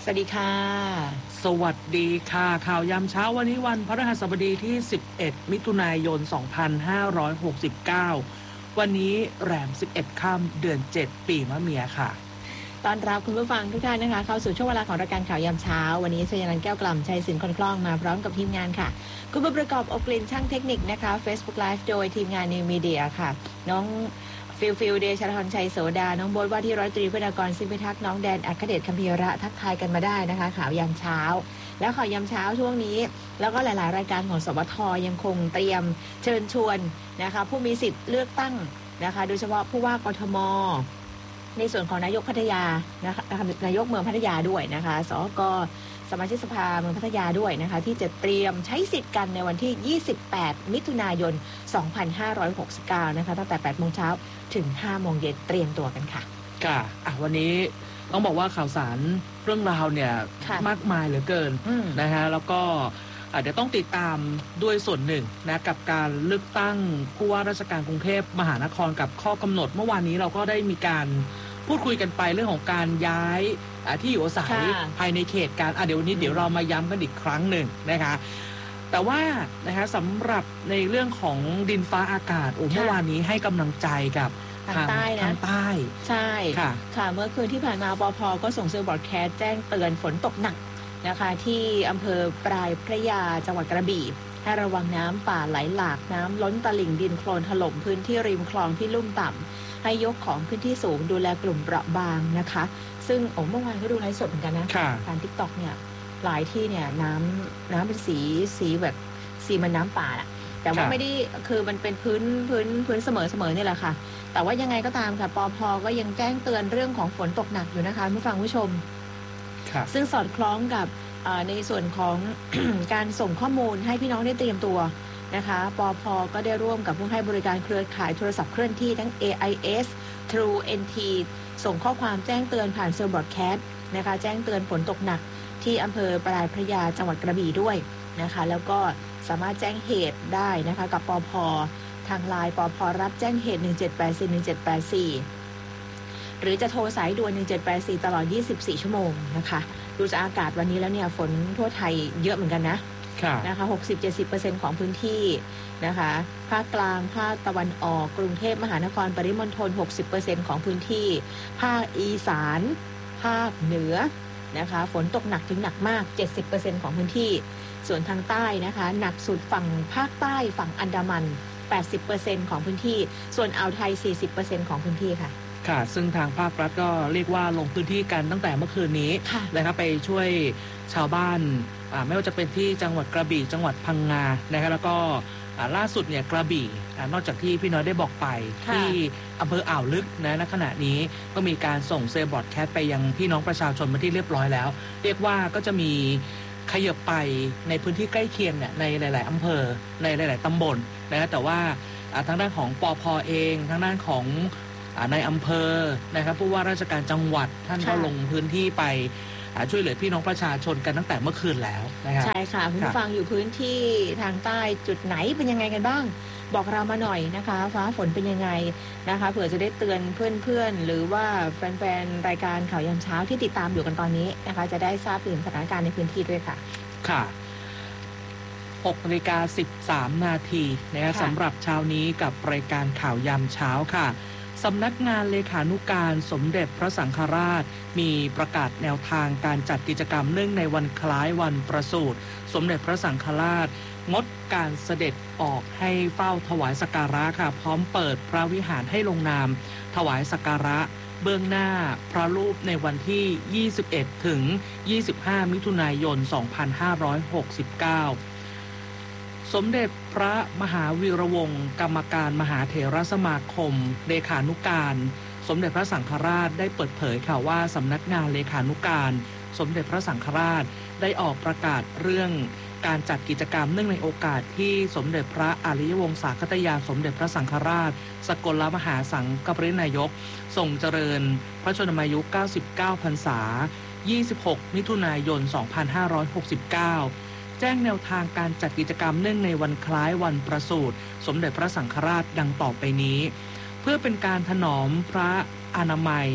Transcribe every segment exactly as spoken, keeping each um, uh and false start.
วัสดีค่ะสวัสดีค่ะข่าวยามเช้าวันนี้วันพฤหัสบดีที่สิบเอ็ดมิถุนายนสองพันห้าร้อยหกสิบเก้าวันนี้แรมสิบเอ็ดค่ำเดือนเจ็ดปีมะเมียค่ะตอนรับคุณผู้ฟังทุกท่านนะคะเข้าสู่ช่วงเวลาของรายการข่าวยามเช้าวันนี้ชยนันท์แก้วกล่ำชัยศิลป์คนคล่องมาพร้อมกับทีมงานค่ะคุณผู้ประกอบอบกลิ่นช่างเทคนิคนะคะ Facebook Live โดยทีมงาน New Media ค่ะน้องฟิลฟิลเดชธรชัยโสดาน้องโบ๊ทว่าที่ร้อยตรีพนากรสิงห์พิทักษ์น้องแดนอัครเดชคัมภีระทักทายกันมาได้นะคะข่าวยามเช้าแล้วข่าวยามเช้าช่วงนี้แล้วก็หลายๆรายการของสวทยังคงเตรียมเชิญชวนนะคะผู้มีสิทธิ์เลือกตั้งนะคะโดยเฉพาะผู้ว่ากทมในส่วนของนายกพัทยานะคะนายกเมืองพัทยาด้วยนะคะสกสมาชิกสภาเมืองพัทยาด้วยนะคะที่จะเตรียมใช้สิทธิ์กันในวันที่ยี่สิบแปดมิถุนายนสองพันห้าร้อยหกสิบเก้านะคะตั้งแต่แปดโมงเช้าถึงห้าโมงเย็นเตรียมตัวกันค่ะค่ะอ่ะวันนี้ต้องบอกว่าข่าวสารเรื่องราวเนี่ยมากมายเหลือเกินนะฮะแล้วก็เดี๋ยวต้องติดตามด้วยส่วนหนึ่งนะกับการเลือกตั้งผู้ว่าราชการกรุงเทพมหานครกับข้อกำหนดเมื่อวานนี้เราก็ได้มีการพูดคุยกันไปเรื่องของการย้ายที่อยู่อาศัยภายในเขตการเดี๋ยววันนี้เดี๋ยวเรามาย้ำกันอีกครั้งหนึ่งนะคะแต่ว่านะคะสำหรับในเรื่องของดินฟ้าอากาศโอ้เมื่อวานนี้ให้กำลังใจกับทางใต้นะทางใต้ใช่ค่ะค่ะเมื่อคืนที่ผ่านมาปภ.ก็ส่งเซลล์บอร์ดแคสต์แจ้งเตือนฝนตกหนักนะคะที่อำเภอปลายพระยาจังหวัดกระบี่ให้ระวังน้ำป่าไหลหลากน้ำล้นตลิ่งดินโคลนถล่มพื้นที่ริมคลองที่ลุ่มต่ำให้ยกของพื้นที่สูงดูแลกลุ่มเปราะบางนะคะซึ่งโอ้เมื่อวานก็ดูไลฟ์สดเหมือนกันนะทาง ทิกต็อก เนี่ยหลายที่เนี่ยน้ำน้ำเป็นสีสีแบบสีมันน้ำป่าอะแต่ว่าไม่ได้คือมันเป็นพื้นพื้นพื้นเสมอเสมอนี่แหละค่ะแต่ว่ายังไงก็ตามค่ะปภ.ก็ยังแจ้งเตือนเรื่องของฝนตกหนักอยู่นะคะผู้ฟังผู้ชมซึ่งสอดคล้องกับในส่วนของ การส่งข้อมูลให้พี่น้องได้เตรียมตัวนะคะปภ.ก็ได้ร่วมกับผู้ให้บริการเครือข่ายโทรศัพท์เคลื่อนที่ทั้ง เอ ไอ เอส True เอ็น ที ส่งข้อความแจ้งเตือนผ่านเซลล์บรอดแคสต์นะคะแจ้งเตือนฝนตกหนักที่อำเภอปลายพระยาจังหวัดกระบี่ด้วยนะคะแล้วก็สามารถแจ้งเหตุได้นะคะกับปภ.ทางไลน์ปภ.รับแจ้งเหตุหนึ่งเจ็ดแปดสี่ หนึ่งเจ็ดแปดสี่หรือจะโทรสายด่วนหนึ่งเจ็ดแปดสี่ตลอดยี่สิบสี่ชั่วโมงนะคะดูจากอากาศวันนี้แล้วเนี่ยฝนทั่วไทยเยอะเหมือนกันนะนะคะ หกสิบถึงเจ็ดสิบเปอร์เซ็นต์ ของพื้นที่นะคะภาคกลางภาคตะวันออกกรุงเทพมหานครปริมณฑล หกสิบเปอร์เซ็นต์ ของพื้นที่ภาคอีสานภาคเหนือนะคะฝนตกหนักถึงหนักมาก เจ็ดสิบเปอร์เซ็นต์ ของพื้นที่ส่วนทางใต้นะคะหนักสุดฝั่งภาคใต้ฝั่งอันดามัน แปดสิบเปอร์เซ็นต์ ของพื้นที่ส่วนอ่าวไทย สี่สิบเปอร์เซ็นต์ ของพื้นที่ค่ะค่ะซึ่งทางภาครัฐก็เรียกว่าลงพื้นที่กันตั้งแต่เมื่อคืนนี้นะครับไปช่วยชาวบ้านไม่ว่าจะเป็นที่จังหวัดกระบี่จังหวัดพังงานะครับแล้วก็ล่าสุดเนี่ยกระบี่นอกจากที่พี่น้อยได้บอกไปที่อำเภออ่าวลึกนะณขณะนี้ก็มีการส่งเซลล์บรอดแคสต์ไปยังพี่น้องประชาชนมาที่เรียบร้อยแล้วเรียกว่าก็จะมีขยับไปในพื้นที่ใกล้เคียงเนี่ยในหลายๆอำเภอในหลายๆตำบลนะแต่ว่าทางด้านของปภ.เองทางด้านของในอำเภอนะครับผู้ว่าราชการจังหวัดท่านก็ลงพื้นที่ไปช่วยเหลือพี่น้องประชาชนกันตั้งแต่เมื่อคืนแล้วนะครับใช่ค่ะคุณผู้ฟังอยู่พื้นที่ทางใต้จุดไหนเป็นยังไงกันบ้างบอกเรามาหน่อยนะคะฟ้าฝนเป็นยังไงนะคะเผื่อจะได้เตือนเพื่อนๆหรือว่าแฟนๆรายการข่าวยามเช้าที่ติดตามอยู่กันตอนนี้นะคะจะได้ทราบถึงสถานการณ์ในพื้นที่ด้วยค่ะค่ะหกนาฬิกาสิบสามนาทีนะครับสำหรับเช้านี้กับรายการข่าวยามเช้าค่ะสำนักงานเลขานุการสมเด็จพระสังฆราชมีประกาศแนวทางการจัดกิจกรรมเนื่องในวันคล้ายวันประสูติสมเด็จพระสังฆราชงดการเสด็จออกให้เฝ้าถวายสักการะค่ะพร้อมเปิดพระวิหารให้ลงนามถวายสักการะเบื้องหน้าพระรูปในวันที่ยี่สิบเอ็ดถึงยี่สิบห้ามิถุนายนสองพันห้าร้อยหกสิบเก้าสมเด็จพระมหาวีระวงศ์กรรมการมหาเถรสมาคมเลขานุการสมเด็จพระสังฆราชได้เปิดเผยค่ะว่าสำนักงานเลขานุการสมเด็จพระสังฆราชได้ออกประกาศเรื่องการจัดกิจกรรมเนื่องในโอกาสที่สมเด็จพระอริยวงศาคตญาณสมเด็จพระสังฆราชสกลมหาสังฆปรินายกทรงเจริญพระชนมายุเก้าสิบเก้าพรรษายี่สิบหกมิถุนายนสองพันห้าร้อยหกสิบเก้าแจ้งแนวทางการจัดกิจกรรมเนื่องในวันคล้ายวันประสูติสมเด็จพระสังฆราชดังต่อไปนี้เพื่อเป็นการถนอมพระอนามัย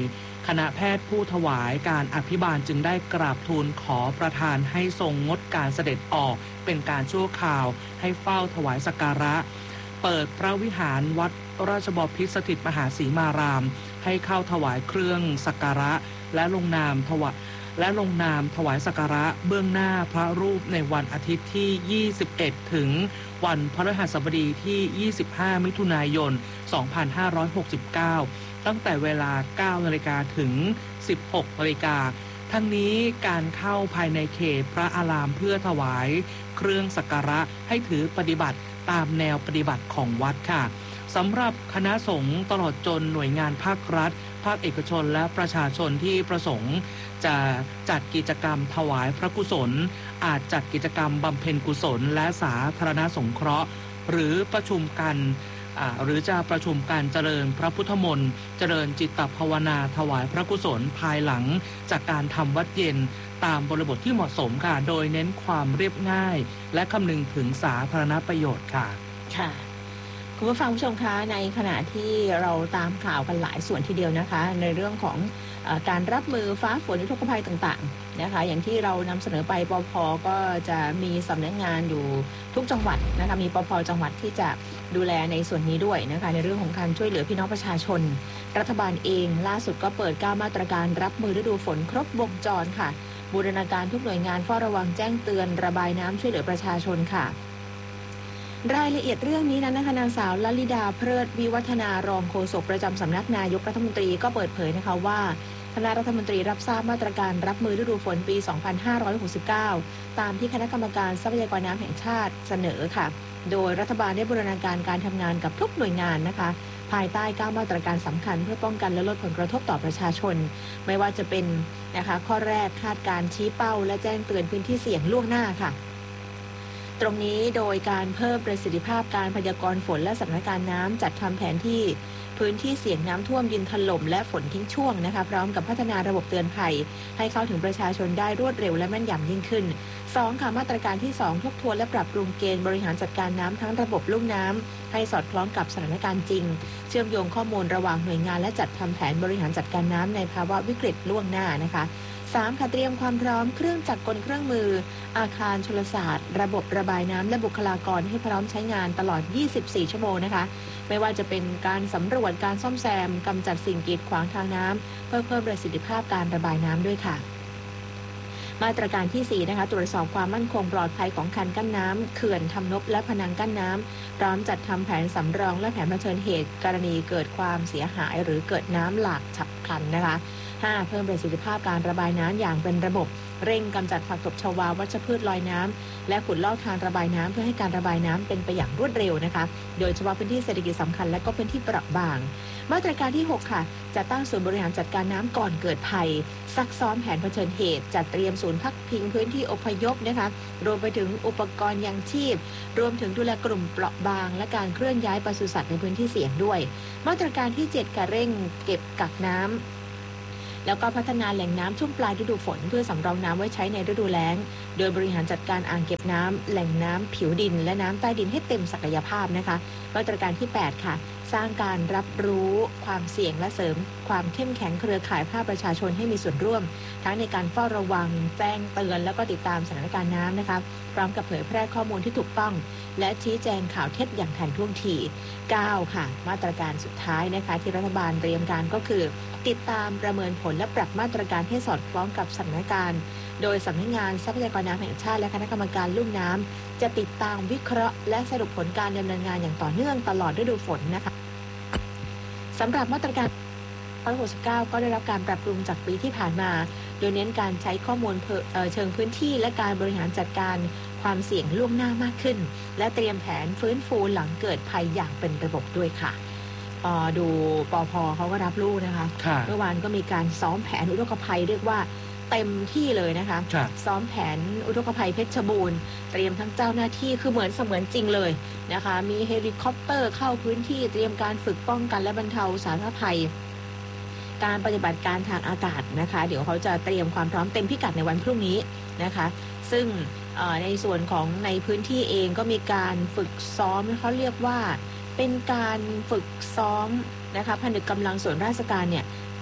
คณะแพทย์ผู้ถวายการอภิบาลจึงได้กราบทูลขอประทานให้ทรงงดการเสด็จออกเป็นการชั่วคราวให้เฝ้าถวายสักการะเปิดพระวิหารวัดราชบพิตรสถิตมหาสีมารามให้เข้าถวายเครื่องสักการะและลงนามถวายและลงนามถวายสักการะเบื้องหน้าพระรูปในวันอาทิตย์ที่ยี่สิบเอ็ดถึงวันพฤหัสบดีที่ยี่สิบห้ามิถุนายนสองพันห้าร้อยหกสิบเก้าตั้งแต่เวลา เก้านาฬิกา ถึง สิบหกนาฬิกาทั้งนี้การเข้าภายในเขตพระอารามเพื่อถวายเครื่องสักการะให้ถือปฏิบัติตามแนวปฏิบัติของวัดค่ะสำหรับคณะสงฆ์ตลอดจนหน่วยงานภาครัฐภาคเอกชนและประชาชนที่ประสงค์จะจัดกิจกรรมถวายพระกุศลอาจจัดกิจกรรมบำเพ็ญกุศลและสาธารณสงเคราะห์หรือประชุมกันหรือจะประชุมการเจริญพระพุทธมนต์เจริญจิตตภาวนาถวายพระกุศลภายหลังจากการทำวัดเย็นตามบริบทที่เหมาะสมค่ะโดยเน้นความเรียบง่ายและคำนึงถึงสาธารณประโยชน์ค่ะค่ะคุณผู้ฟังผู้ชมคะในขณะที่เราตามข่าวกันหลายส่วนทีเดียวนะคะในเรื่องของเอ่อการรับมือฟ้าฝนอุทกภัยต่างๆนะคะอย่างที่เรานำเสนอไปปภ.ก็จะมีสำนักงานอยู่ทุกจังหวัดนะคะมีปภ.จังหวัดที่จะดูแลในส่วนนี้ด้วยนะคะในเรื่องของการช่วยเหลือพี่น้องประชาชนรัฐบาลเองล่าสุดก็เปิดเก้ามาตรการรับมือฤดูฝนครบวงจรค่ะบูรณาการทุกหน่วยงานเฝ้าระวังแจ้งเตือนระบายน้ำช่วยเหลือประชาชนค่ะรายละเอียดเรื่องนี้นั้นนะคะนางสาวลลิดาเพลิดวิวัฒนารองโฆษกประจำสำนักนายกรัฐมนตรีก็เปิดเผยนะคะว่าคณะรัฐมนตรีรับทราบมาตรการรับมือฤดูฝนปี สองพันห้าร้อยหกสิบเก้า ตามที่คณะกรรมการทรัพยากรน้ำแห่งชาติเสนอค่ะโดยรัฐบาลได้บูรณาการการทำงานกับทุกหน่วยงานนะคะภายใต้เก้ามาตรการสำคัญเพื่อป้องกันและลดผลกระทบต่อประชาชนไม่ว่าจะเป็นนะคะข้อแรกคาดการชี้เป้าและแจ้งเตือนพื้นที่เสี่ยงล่วงหน้าค่ะตรงนี้โดยการเพิ่มประสิทธิภาพการพยากรณ์ฝนและสถานการณ์น้ำจัดทำแผนที่พื้นที่เสี่ยงน้ำท่วมดินถล่มและฝนทิ้งช่วงนะคะพร้อมกับพัฒนาระบบเตือนภัยให้เข้าถึงประชาชนได้รวดเร็วและแม่นยำยิ่งขึ้นสองค่ะมาตรการที่สองทบทวนและปรับปรุงเกณฑ์บริหารจัดการน้ำทั้งระบบลุ่มน้ำให้สอดคล้องกับสถานการณ์จริงเชื่อมโยงข้อมูลระหว่างหน่วยงานและจัดทำแผนบริหารจัดการน้ำในภาวะวิกฤตล่วงหน้านะคะสามค่ะเตรียมความพร้อมเครื่องจักรกลเครื่องมืออาคารชลศาสตร์ระบบระบายน้ำและบุคลากรให้พร้อมใช้งานตลอดยี่สิบสี่ชั่วโมงนะคะไม่ว่าจะเป็นการสำรวจการซ่อมแซมกำจัดสิ่งกีดขวางทางน้ำเพื่อเพิ่มประสิทธิภาพการระบายน้ำด้วยค่ะมาตรการที่สี่นะคะตรวจสอบความมั่นคงปลอดภัยของคันกั้นน้ำเขื่อนทำนบและพนังกั้นน้ำพร้อมจัดทำแผนสำรองและแผนเผชิญเหตุกรณีเกิดความเสียหายหรือเกิดน้ำหลากฉับพลันนะคะห้าเพิ่มประสิทธิภาพการระบายน้ำอย่างเป็นระบบเร่งกำจัดผักตบชวาวัชพืชลอยน้ำและขุดลอกทางระบายน้ำเพื่อให้การระบายน้ำเป็นไปอย่างรวดเร็วนะคะโดยเฉพาะพื้นที่เศรษฐกิจสำคัญและก็พื้นที่เปราะบางมาตรการที่หกค่ะจะตั้งศูนย์บริหารจัดการน้ำก่อนเกิดภัยซักซ้อมแผนเผชิญเหตุจัดเตรียมศูนย์พักพิงพื้นที่อพยพนะคะรวมไปถึงอุปกรณ์ยังชีพรวมถึงดูแลกลุ่มเปราะบางและการเคลื่อนย้ายปศุสัตว์ในพื้นที่เสี่ยงด้วยมาตรการที่เจ็ดค่ะเร่งเก็บกักน้ำแล้วก็พัฒนาแหล่งน้ำช่วงปลายฤดูฝนเพื่อสำรองน้ำไว้ใช้ในฤดูแล้งโดยบริหารจัดการอ่างเก็บน้ำแหล่งน้ำผิวดินและน้ำใต้ดินให้เต็มศักยภาพนะคะมาตรการที่แปดค่ะสร้างการรับรู้ความเสี่ยงและเสริมความเข้มแข็งเครือข่ายภาคประชาชนให้มีส่วนร่วมทั้งในการเฝ้าระวังแจ้งเตือนแล้วก็ติดตามสถานการณ์น้ำนะคะพร้อมกับเผยแพร่ข้อมูลที่ถูกต้องและชี้แจงข่าวเท็จอย่างทันท่วงทีเก้าค่ะมาตรการสุดท้ายนะคะที่รัฐบาลเตรียมการก็คือติดตามประเมินผลและปรับมาตรการให้สอดคล้องกับสถานการณ์โดยสำนักงานทรัพยากรน้ำแห่งชาติและคณะกรรมการลุ่มน้ำจะติดตามวิเคราะห์และสรุปผลการดำเนินงานอย่างต่อเนื่องตลอดฤดูฝนนะคะสำหรับมาตรการหกสิบเก้าก็ได้รับการปรับปรุงจากปีที่ผ่านมาโดยเน้นการใช้ข้อมูลเชิงพื้นที่และการบริหารจัดการความเสี่ยงล่วงหน้ามากขึ้นและเตรียมแผนฟื้นฟูหลังเกิดภัยอย่างเป็นระบบด้วยค่ะดูปภ.เขาก็รับรู้นะคะเมื่อวานก็มีการซ้อมแผนอุทกภัยเรียกว่าเต็มที่เลยนะคะซ้อมแผนอุทกภัยเพชรบูรณ์เตรียมทั้งเจ้าหน้าที่คือเหมือนเสมือนจริงเลยนะคะมีเฮลิคอปเตอร์เข้าพื้นที่เตรียมการฝึกป้องกันและบรรเทาสาธารณภัยการปฏิบัติการทางอากาศนะคะเดี๋ยวเขาจะเตรียมความพร้อมเต็มพิกัดในวันพรุ่งนี้นะคะซึ่งในส่วนของในพื้นที่เองก็มีการฝึกซ้อมเขาเรียกว่าเป็นการฝึกซ้อมนะคะผนึกกำลังส่วนราชการเนี่ย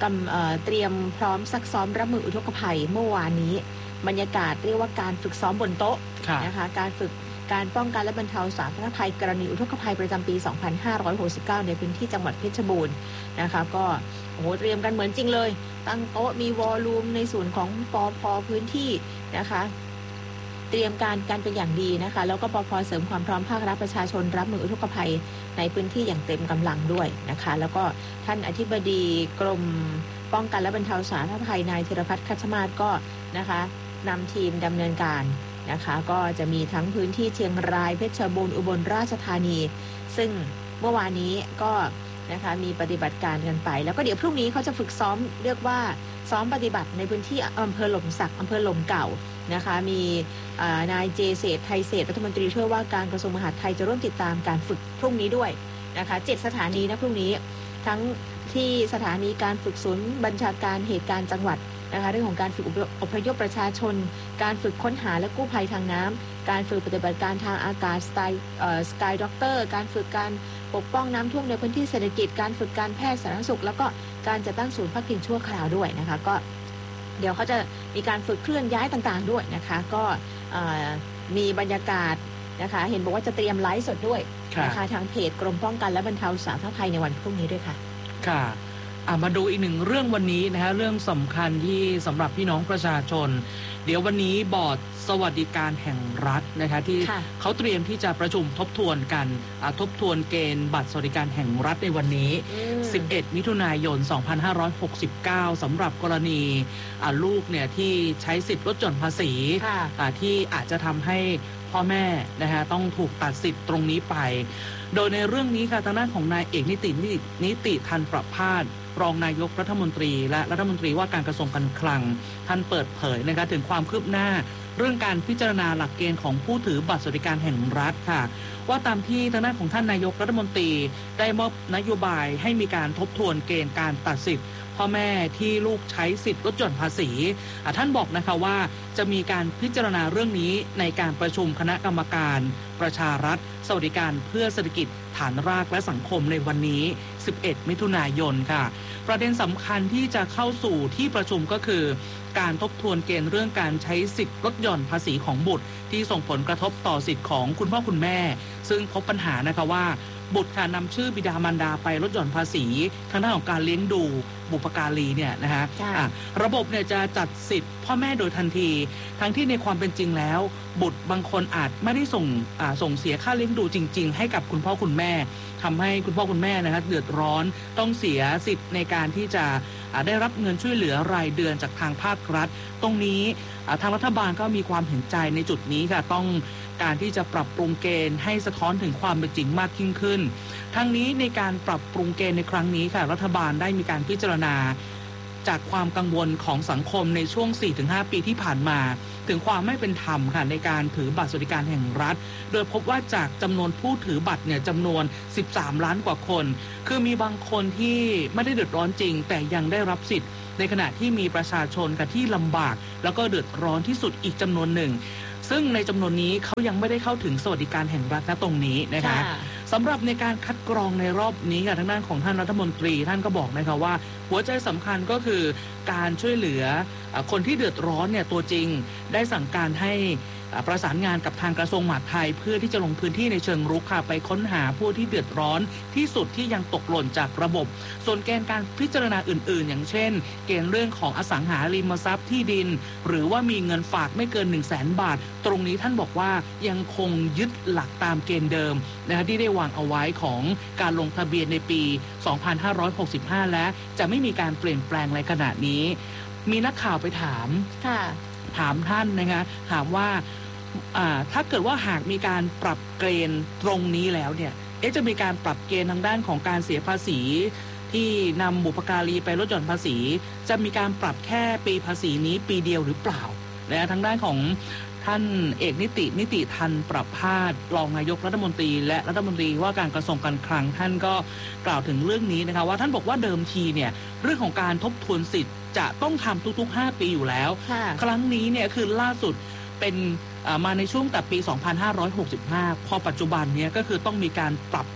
กำเตรียมพร้อมซักซ้อมรับมืออุทกภัยเมื่อวานนี้บรรยากาศเรียกว่าการฝึกซ้อมบนโต๊ะนะคะการฝึกการป้องกันและบรรเทาสาธารณภัยกรณีอุทกภัยประจำปี สองพันห้าร้อยหกสิบเก้า ในพื้นที่จังหวัดเพชรบูรณ์นะคะก็โอ้โหเตรียมกันเหมือนจริงเลยตั้งโต๊ะมีวอลลุ่มในส่วนของปภ.พื้นที่นะคะเตรียมการกันเป็นอย่างดีนะคะแล้วก็ปภ.เสริมความพร้อมภาครัฐประชาชนรับมืออุทกภัยในพื้นที่อย่างเต็มกำลังด้วยนะคะแล้วก็ท่านอธิบดีกรมป้องกันและบรรเทาสาธารณภัยนายธีรพัฒน์คัชมาศก็นะคะนำทีมดำเนินการนะคะก็จะมีทั้งพื้นที่เชียงรายเพชรบูรณ์อุบลราชธานีซึ่งเมื่อวานนี้ก็นะคะมีปฏิบัติการกันไปแล้วก็เดี๋ยวพรุ่งนี้เขาจะฝึกซ้อมเรียกว่าซ้อมปฏิบัติในพื้นที่อำเภอหล่มสักอำเภอหล่มเก่านะคะมีนายเจเศรษฐ์ไทยเศรษฐ์รัฐมนตรีช่วยว่าการกระทรวงมหาดไทยจะร่วมติดตามการฝึกพรุ่งนี้ด้วยนะคะเจ็ดสถานีนะพรุ่งนี้ทั้งที่สถานีการฝึกศูนย์บัญชาการเหตุการณ์จังหวัดนะคะเรื่องของการฝึกอพยพประชาชนการฝึกค้นหาและกู้ภัยทางน้ำการฝึกปฏิบัติการทางอากาศสไตล์สกายด็อกเตอร์การฝึกการปกป้องน้ำท่วมในพื้นที่เศรษฐกิจการฝึกการแพทย์สาธารณสุขแล้วก็การจัดตั้งศูนย์พักพิงชั่วคราวด้วยนะคะก็เดี๋ยวเขาจะมีการฝึกเคลื่อนย้ายต่างๆด้วยนะคะก็มีบรรยากาศนะคะเห็นบอกว่าจะเตรียมไลฟ์สดด้วยนะคะทางเพจกรมป้องกันและบรรเทาสาธารณภัยในวันพรุ่งนี้ด้วยค่ะค่ะมาดูอีกหนึ่งเรื่องวันนี้นะฮะเรื่องสำคัญที่สำหรับพี่น้องประชาชนเดี๋ยววันนี้บอร์ดสวัสดิการแห่งรัฐนะคะที่เขาเตรียมที่จะประชุมทบทวนกันทบทวนเกณฑ์บัตรสวัสดิการแห่งรัฐในวันนี้สิบเอ็ดมิถุนายนสองพันห้าร้อยหกสิบเก้าสำหรับกรณีลูกเนี่ยที่ใช้สิทธิ์ลดหย่อนภาษีที่อาจจะทำให้พ่อแม่นะฮะต้องถูกตัดสิทธิ์ตรงนี้ไปโดยในเรื่องนี้ค่ะทางด้านของนายเอกนิตินิติทันประภาสรองนายกรัฐมนตรีและรัฐมนตรีว่าการกระทรวงการคลังท่านเปิดเผยนะคะถึงความคืบหน้าเรื่องการพิจารณาหลักเกณฑ์ของผู้ถือบัตรสวัสดิการแห่งรัฐค่ะว่าตามที่ทางด้านของท่านนายกรัฐมนตรีได้มอบนโยบายให้มีการทบทวนเกณฑ์การตัดสิทธิ์พ่อแม่ที่ลูกใช้สิทธิ์ลดหย่อนภาษีท่านบอกนะคะว่าจะมีการพิจารณาเรื่องนี้ในการประชุมคณะกรรมการประชารัฐสวัสดิการเพื่อเศรษฐกิจฐานรากและสังคมในวันนี้สิบเอ็ดมิถุนายนค่ะประเด็นสำคัญที่จะเข้าสู่ที่ประชุมก็คือการทบทวนเกณฑ์เรื่องการใช้สิทธิ์ลดหย่อนภาษีของบุตรที่ส่งผลกระทบต่อสิทธิ์ของคุณพ่อคุณแม่ซึ่งพบปัญหานะคะว่าบุตรค่ะนำชื่อบิดามารดาไปลดหย่อนภาษีทางด้านของการเลี้ยงดูบุพการีเนี่ยนะฮะระบบเนี่ยจะจัดสิทธิ์พ่อแม่โดยทันทีทั้งที่ในความเป็นจริงแล้วบุตรบางคนอาจไม่ได้ส่งส่งเสียค่าเลี้ยงดูจริงๆให้กับคุณพ่อคุณแม่ทำให้คุณพ่อคุณแม่นะครับเดือดร้อนต้องเสียสิทธิ์ในการที่จะได้รับเงินช่วยเหลือรายเดือนจากทางภาครัฐตรงนี้ทางรัฐบาลก็มีความเห็นใจในจุดนี้ค่ะต้องการที่จะปรับปรุงเกณฑ์ให้สะท้อนถึงความเป็นจริงมากยิ่งขึ้นทั้งนี้ในการปรับปรุงเกณฑ์ในครั้งนี้ค่ะรัฐบาลได้มีการพิจารณาจากความกังวลของสังคมในช่วง สี่ถึงห้า ปีที่ผ่านมาถึงความไม่เป็นธรรมค่ะในการถือบัตรสวัสดิการแห่งรัฐโดยพบว่าจากจำนวนผู้ถือบัตรเนี่ยจำนวนสิบสามล้านกว่าคนคือมีบางคนที่ไม่ได้เดือดร้อนจริงแต่ยังได้รับสิทธิ์ในขณะที่มีประชาชนค่ะที่ลำบากแล้วก็เดือดร้อนที่สุดอีกจำนวนหนึ่งซึ่งในจำนวนนี้เขายังไม่ได้เข้าถึงสวัสดิการแห่งรัฐณตรงนี้นะคะสำหรับในการคัดกรองในรอบนี้ค่ะทางด้านของท่านรัฐมนตรีท่านก็บอกนะคะว่าหัวใจสำคัญก็คือการช่วยเหลือคนที่เดือดร้อนเนี่ยตัวจริงได้สั่งการให้ประสานงานกับทางกระทรวงมหาดไทยเพื่อที่จะลงพื้นที่ในเชิงรุกค่ะไปค้นหาผู้ที่เดือดร้อนที่สุดที่ยังตกหล่นจากระบบส่วนเกณฑ์การพิจารณาอื่นๆอย่างเช่นเกณฑ์เรื่องของอสังหาริมทรัพย์ที่ดินหรือว่ามีเงินฝากไม่เกิน หนึ่งแสน บาทตรงนี้ท่านบอกว่ายังคงยึดหลักตามเกณฑ์เดิมนะคะที่ได้วางเอาไว้ของการลงทะเบียนในปี สองพันห้าร้อยหกสิบห้า และจะไม่มีการเปลี่ยนแปลงในขณะนี้มีนักข่าวไปถามถามท่านนะคะถามว่าถ้าเกิดว่าหากมีการปรับเกณฑ์ตรงนี้แล้วเนี่ยเอ๊ะจะมีการปรับเกณฑ์ทางด้านของการเสียภาษีที่นำบุพการีไปลดหย่อนภาษีจะมีการปรับแค่ปีภาษีนี้ปีเดียวหรือเปล่าและทางด้านของท่านเอกนิตินิติทันประภาสรองนายกรัฐมนตรีและรัฐมนตรีว่าการกระทรวงการคลังท่านก็กล่าวถึงเรื่องนี้นะคะว่าท่านบอกว่าเดิมทีเนี่ยเรื่องของการทบทวนสิทธิ์จะต้องทำทุกๆห้าปีอยู่แล้วครั้งนี้เนี่ยคือล่าสุดเป็นมาในช่วงแต่ปี สองพันห้าร้อยหกสิบห้า พอปัจจุบันเนี่ยก็คือต้องมีการปรับ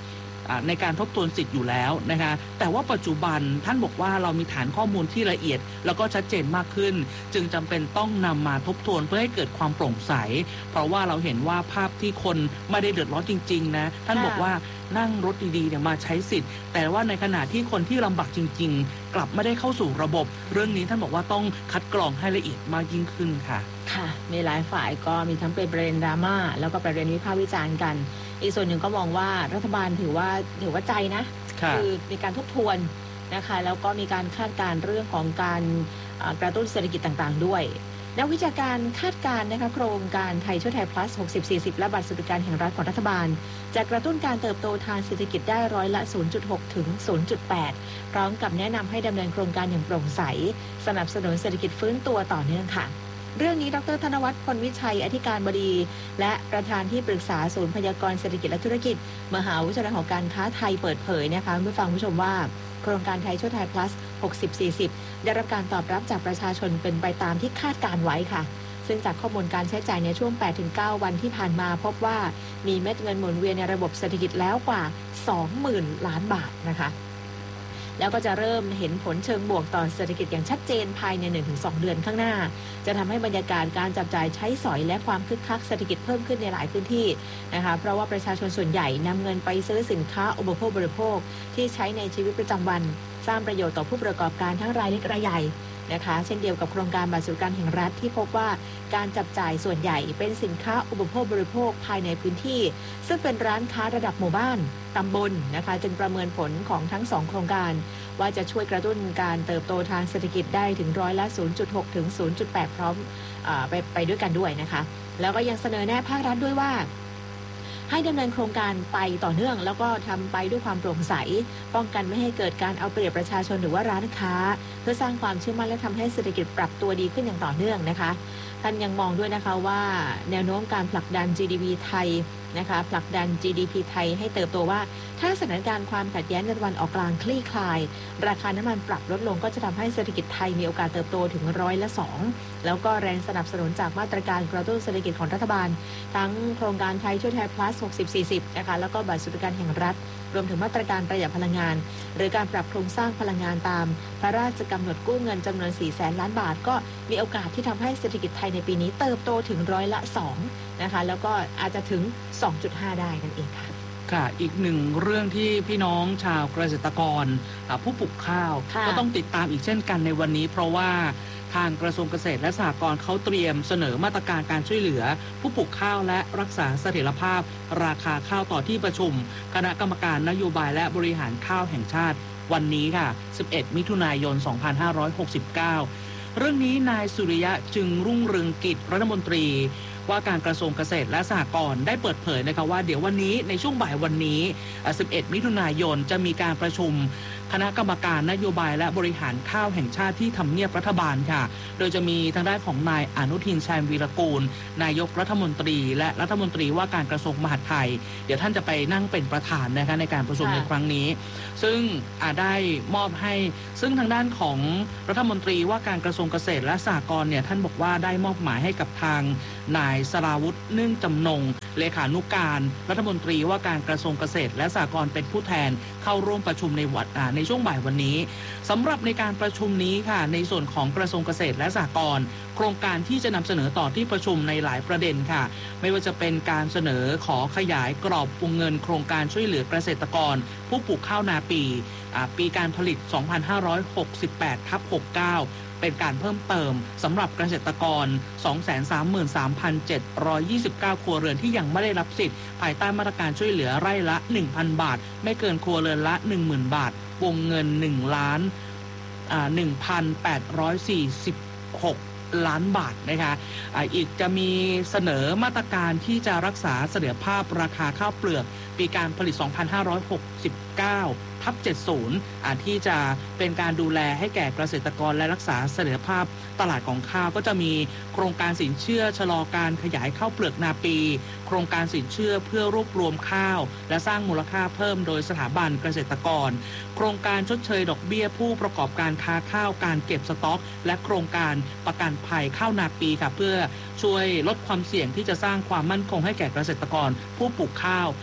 ในการทบทวนสิทธิ์อยู่แล้วนะคะแต่ว่าปัจจุบันท่านบอกว่าเรามีฐานข้อมูลที่ละเอียดแล้วก็ชัดเจนมากขึ้นจึงจำเป็นต้องนำมาทบทวนเพื่อให้เกิดความโปร่งใสเพราะว่าเราเห็นว่าภาพที่คนไม่ได้เดือดร้อนจริงๆนะท่านบอกว่านั่งรถดีๆเนี่ยมาใช้สิทธิ์แต่ว่าในขณะที่คนที่ลำบากจริงๆกลับไม่ได้เข้าสู่ระบบเรื่องนี้ท่านบอกว่าต้องคัดกรองให้ละเอียดมากยิ่งขึ้นค่ะค่ะมีหลายฝ่ายก็มีทั้งเป็นประเด็นดราม่าแล้วก็ประเด็นวิพากษ์วิจารณ์กันอีกส่วนหนึ่งก็มองว่ารัฐบาลถือว่าถือว่าใจนะคือมีการทบทวนนะคะแล้วก็มีการคาดการณ์เรื่องของการกระตุ้นเศรษฐกิจต่างๆด้วยนักวิชาการคาดการณ์นะคะโครงการไทยช่วยไทย plus หกสิบ สี่สิบ และบัตรสวัสดิการแห่งรัฐของรัฐบาลจะกระตุ้นการเติบโตทางเศรษฐกิจได้ร้อยละ ศูนย์จุดหก ถึง ศูนย์จุดแปด พร้อมกับแนะนำให้ดำเนินโครงการอย่างโปร่งใสสนับสนุนเศรษฐกิจฟื้นตัวต่อเนื่องค่ะเรื่องนี้ดร.ธนวัฒน์ พลวิชัยอธิการบดีและประธานที่ปรึกษาศูนย์พยากรณ์เศรษฐกิจและธุรกิจมหาวิทยาลัยหอการค้าไทยเปิดเผยนะคะเมื่อฟังผู้ชมว่าโครงการไทยช่วยไทย plus หกสิบ สี่สิบ ได้รับการตอบรับจากประชาชนเป็นไปตามที่คาดการไว้ค่ะซึ่งจากข้อมูลการใช้จ่ายในช่วง แปดถึงเก้า วันที่ผ่านมาพบว่ามีเม็ดเงินหมุนเวียนในระบบเศรษฐกิจแล้วกว่า สองหมื่น ล้านบาทนะคะแล้วก็จะเริ่มเห็นผลเชิงบวกต่อเศรษฐกิจอย่างชัดเจนภายใน หนึ่งถึงสอง เดือนข้างหน้าจะทำให้บรรยากาศการจับจ่ายใช้สอยและความคึกคักเศรษฐกิจเพิ่มขึ้นในหลายพื้นที่นะคะเพราะว่าประชาชนส่วนใหญ่นำเงินไปซื้อสินค้าอุปโภคบริโภคที่ใช้ในชีวิตประจำวันสร้างประโยชน์ต่อผู้ประกอบการทั้งรายเล็กรายใหญ่นะคะเช่นเดียวกับโครงการบัตรสวัสดิการแห่งรัฐที่พบว่าการจับจ่ายส่วนใหญ่เป็นสินค้าอุปโภคบริโภคภายในพื้นที่ซึ่งเป็นร้านค้าระดับหมู่บ้านตำบลนะคะจึงประเมินผลของทั้งสองโครงการว่าจะช่วยกระตุ้นการเติบโตทางเศรษฐกิจได้ถึงร้อยละ ศูนย์จุดหก ถึง ศูนย์จุดแปด พร้อมอไปไปด้วยกันด้วยนะคะแล้วก็ยังเสนอแนะภาครัฐด้วยว่าให้ดำเนินโครงการไปต่อเนื่องแล้วก็ทำไปด้วยความโปร่งใสป้องกันไม่ให้เกิดการเอาเปรียบประชาชนหรือว่าร้านค้าเพื่อสร้างความเชื่อมั่นและทำให้เศรษฐกิจปรับตัวดีขึ้นอย่างต่อเนื่องนะคะท่านยังมองด้วยนะคะว่าแนวโน้มการผลักดัน จี ดี พี ไทยนะคะผลักดัน จี ดี พี ไทยให้เติบโตว่าถ้าสถานการณ์ความขัดแย้งในตะวันออกกลางคลี่คลายราคาน้ำมันปรับลดลงก็จะทำให้เศรษฐกิจไทยมีโอกาสเติบโตถึงร้อยละสองแล้วก็แรงสนับสนุนจากมาตรการกระตุ้นเศรษฐกิจของรัฐบาลทั้งโครงการไทยช่วยไทย plus หกสิบ สี่สิบนะคะแล้วก็บัตรสวัสดิการแห่งรัฐรวมถึงมาตรการประหยัดพลังงานหรือการปรับโครงสร้างพลังงานตามพระราชกำหนดกู้เงินจำนวน สี่แสน ล้านบาทก็มีโอกาสที่ทำให้เศรษฐกิจไทยในปีนี้เติบโตถึงร้อยละสองนะคะแล้วก็อาจจะถึง สองจุดห้า ได้นั่นเองค่ะค่ะอีกหนึ่งเรื่องที่พี่น้องชาวเกษตรกรผู้ปลูกข้าวก็ต้องติดตามอีกเช่นกันในวันนี้เพราะว่าทางกระทรวงเกษตรและสหกรณ์เขาเตรียมเสนอมาตรการการช่วยเหลือผู้ปลูกข้าวและรักษาเสถียรภาพราคาข้าวต่อที่ประชุมคณะกรรมการนโยบายและบริหารข้าวแห่งชาติวันนี้ค่ะสิบเอ็ดมิถุนายนสองพันห้าร้อยหกสิบเก้าเรื่องนี้นายสุริยะจึงรุ่งเรืองกิจรัฐมนตรีว่าการกระทรวงเกษตรและสหกรณ์ได้เปิดเผยนะคะว่าเดี๋ยววันนี้ในช่วงบ่ายวันนี้สิบเอ็ดมิถุนายนจะมีการประชุมคณะกรรมการนโยบายและบริหารข้าวแห่งชาติที่ทำเนียบรัฐบาลค่ะโดยจะมีทางด้านของนายอนุทินชาญวีรกูลนายกรัฐมนตรีและรัฐมนตรีว่าการกระทรวงมหาดไทยเดี๋ยวท่านจะไปนั่งเป็นประธานนะคะในการประชุมในครั้งนี้ซึ่งได้มอบให้ซึ่งทางด้านของรัฐมนตรีว่าการกระทรวงเกษตรและสหกรณ์เนี่ยท่านบอกว่าได้มอบหมายให้กับทางนายสราวุฒิเนื่องจำนงเลขานุการรัฐมนตรีว่าการกระทรวงเกษตรและสหกรณ์เป็นผู้แทนเข้าร่วมประชุมในวันในช่วงบ่ายวันนี้สำหรับในการประชุมนี้ค่ะในส่วนของกระทรวงเกษตรและสหกรณ์โครงการที่จะนำเสนอต่อที่ประชุมในหลายประเด็นค่ะไม่ว่าจะเป็นการเสนอขอขยายกรอบวงเงินโครงการช่วยเหลือเกษตรกรผู้ปลูกข้าวนาปีปีการผลิต สองพันห้าร้อยหกสิบแปด ทับ หกสิบเก้าเป็นการเพิ่มเติมสำหรับเกษตรกร สองแสนสามหมื่นสามพันเจ็ดร้อยยี่สิบเก้า ครัวเรือนที่ยังไม่ได้รับสิทธิ์ภายใต้มาตรการช่วยเหลือไร่ละ หนึ่งพัน บาทไม่เกินครัวเรือนละ หนึ่งหมื่น บาทวงเงินหนึ่งล้านอ่า หนึ่งพันแปดร้อยสี่สิบหก ล้านบาทนะคะอ่าอีกจะมีเสนอมาตรการที่จะรักษาเสถียรภาพราคาข้าวเปลือกปีการผลิต สองพันห้าร้อยหกสิบเก้า ทับ เจ็ดสิบ อ่าที่จะเป็นการดูแลให้แก่เกษตรกรและรักษาเสถียรภาพตลาดของข้าวก็จะมีโครงการสินเชื่อชะลอการขยายข้าวเปลือกนาปีโครงการสินเชื่อเพื่อรวบรวมข้าวและสร้างมูลค่าเพิ่มโดยสถาบันเกษตรกรโครงการชดเชยดอกเบี้ยผู้ประกอบการค้าข้าวการเก็บสต็อกและโครงการประกันภัยข้าวนาปีค่ะเพื่อช่วยลดความเสี่ยงที่จะสร้างความมั่นคงให้แก่เกษตรกรผู้ปลูกข้าวและการ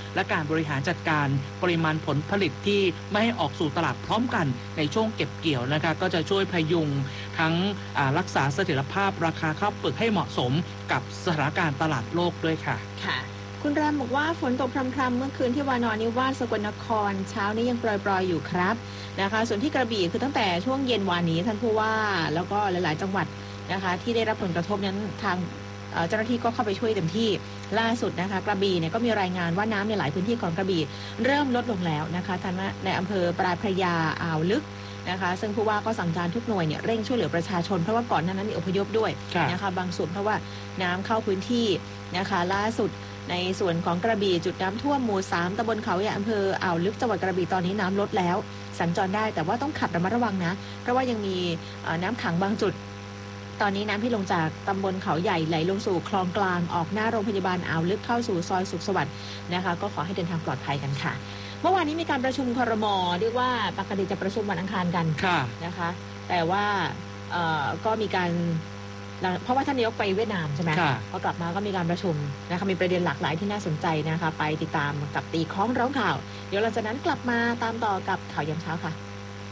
การบริหารจัดการปริมาณผลผลิตที่ไม่ให้ออกสู่ตลาดพร้อมกันในช่วงเก็บเกี่ยวนะคะก็จะช่วยพยุงทั้งรักษาเสถียรภาพราคาข้าวเปลือกให้เหมาะสมกับสถานการณ์ตลาดโลกด้วยค่ะค่ะคุณรามบอกว่าฝนตกพรำๆเมื่อคืนที่วานอนนิวาสสกลนครเช้านี้ยังปรอยๆอยู่ครับนะคะส่วนที่กระบี่คือตั้งแต่ช่วงเย็นวานนี้ท่านผู้ว่าแล้วก็หลายๆจังหวัดนะคะที่ได้รับผลกระทบนั้นทางเจ้าหน้าที่ก็เข้าไปช่วยเต็มที่ล่าสุดนะคะกระบี่เนี่ยก็มีรายงานว่าน้ำในหลายพื้นที่ของกระบี่เริ่มลดลงแล้วนะคะท่านในอำเภอปลายพระยาอ่าวลึกนะคะซึ่งผู้ว่าก็สั่งการทุกหน่วยเนี่ยเร่งช่วยเหลือประชาชนเพราะว่าก่อนหน้านั้นมีอพยพด้วยนะคะบางส่วนเพราะว่าน้ำเข้าพื้นที่นะคะล่าสุดในส่วนของกระบี่จุดน้ำท่วมหมู่สามตำบลเขาใหญ่อำเภออ่าวลึกจังหวัดกระบี่ตอนนี้น้ำลดแล้วสัญจรได้แต่ว่าต้องขับระมัดระวังนะเพราะว่ายังมีน้ำขังบางจุดตอนนี้น้ำที่ลงจากตำบลเขาใหญ่ไหลลงสู่คลองกลางออกหน้าโรงพยาบาลอ่าวลึกเข้าสู่ซอยสุขสวัสดิ์นะคะก็ขอให้เดินทางปลอดภัยกันค่ะเมื่อวานนี้มีการประชุมครม.เรียกว่าปกติจะประชุมวันอังคารกันนะคะแต่ว่าก็มีการเพราะว่าท่านนายกไปเวียดนามใช่ไหมพอกลับมาก็มีการประชุมนะคะมีประเด็นหลากหลายที่น่าสนใจนะคะไปติดตามกับตีคล้องร้องข่าวเดี๋ยวหลังจากนั้นกลับมาตามต่อกับข่าวยามเช้าค่ะ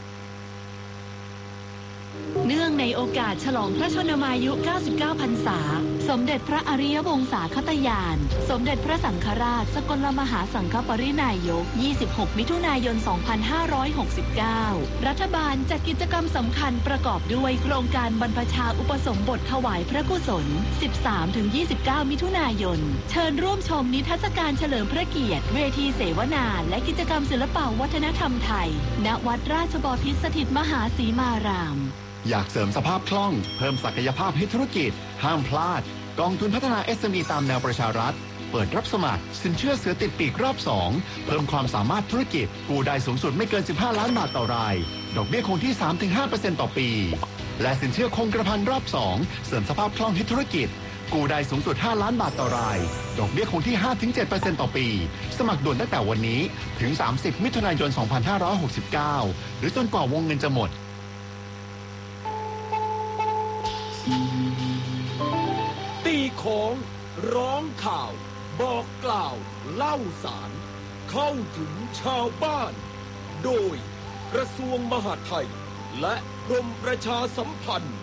เนื่องในโอกาสฉลองพระชนมายุเก้าสิบเก้าพรรษาสมเด็จพระอริยวงศาคตญาณสมเด็จพระสังฆราชสกลมหาสังฆปรินายกยี่สิบหกมิถุนายนสองพันห้าร้อยหกสิบเก้ารัฐบาลจัดกิจกรรมสำคัญประกอบด้วยโครงการบรรพชาอุปสมบทถวายพระกุศล สิบสามถึงยี่สิบเก้า มิถุนายนเชิญร่วมชมนิทรรศการเฉลิมพระเกียรติเวทีเสวนาและกิจกรรมศิลปวัฒนธรรมไทยณวัดราชบพิตรสถิตมหาสีมารามอยากเสริมสภาพคล่องเพิ่มศักยภาพให้ธุรกิจห้ามพลาดกองทุนพัฒนา เอส เอ็ม อี ตามแนวประชารัฐเปิดรับสมัครสินเชื่อเสือติดปีกรอบสองเพิ่มความสามารถธุรกิจกู้ได้สูงสุดไม่เกินสิบห้าล้านบาทต่อรายดอกเบี้ยคงที่ สามถึงห้าเปอร์เซ็นต์ ต่อปีและสินเชื่อคงกระพันรอบสองเสริมสภาพคล่องให้ธุรกิจกู้ได้สูงสุดห้าล้านบาทต่อรายดอกเบี้ยคงที่ ห้าถึงเจ็ดเปอร์เซ็นต์ ต่อปีสมัครด่วนตั้งแต่วันนี้ถึงสามสิบมิถุนายนสองพันห้าร้อยหกสิบเก้าหรือจนกว่าวงเงินจะหมดตีของร้องข่าวบอกกล่าวเล่าสารเข้าถึงชาวบ้านโดยกระทรวงมหาดไทยและกรมประชาสัมพันธ์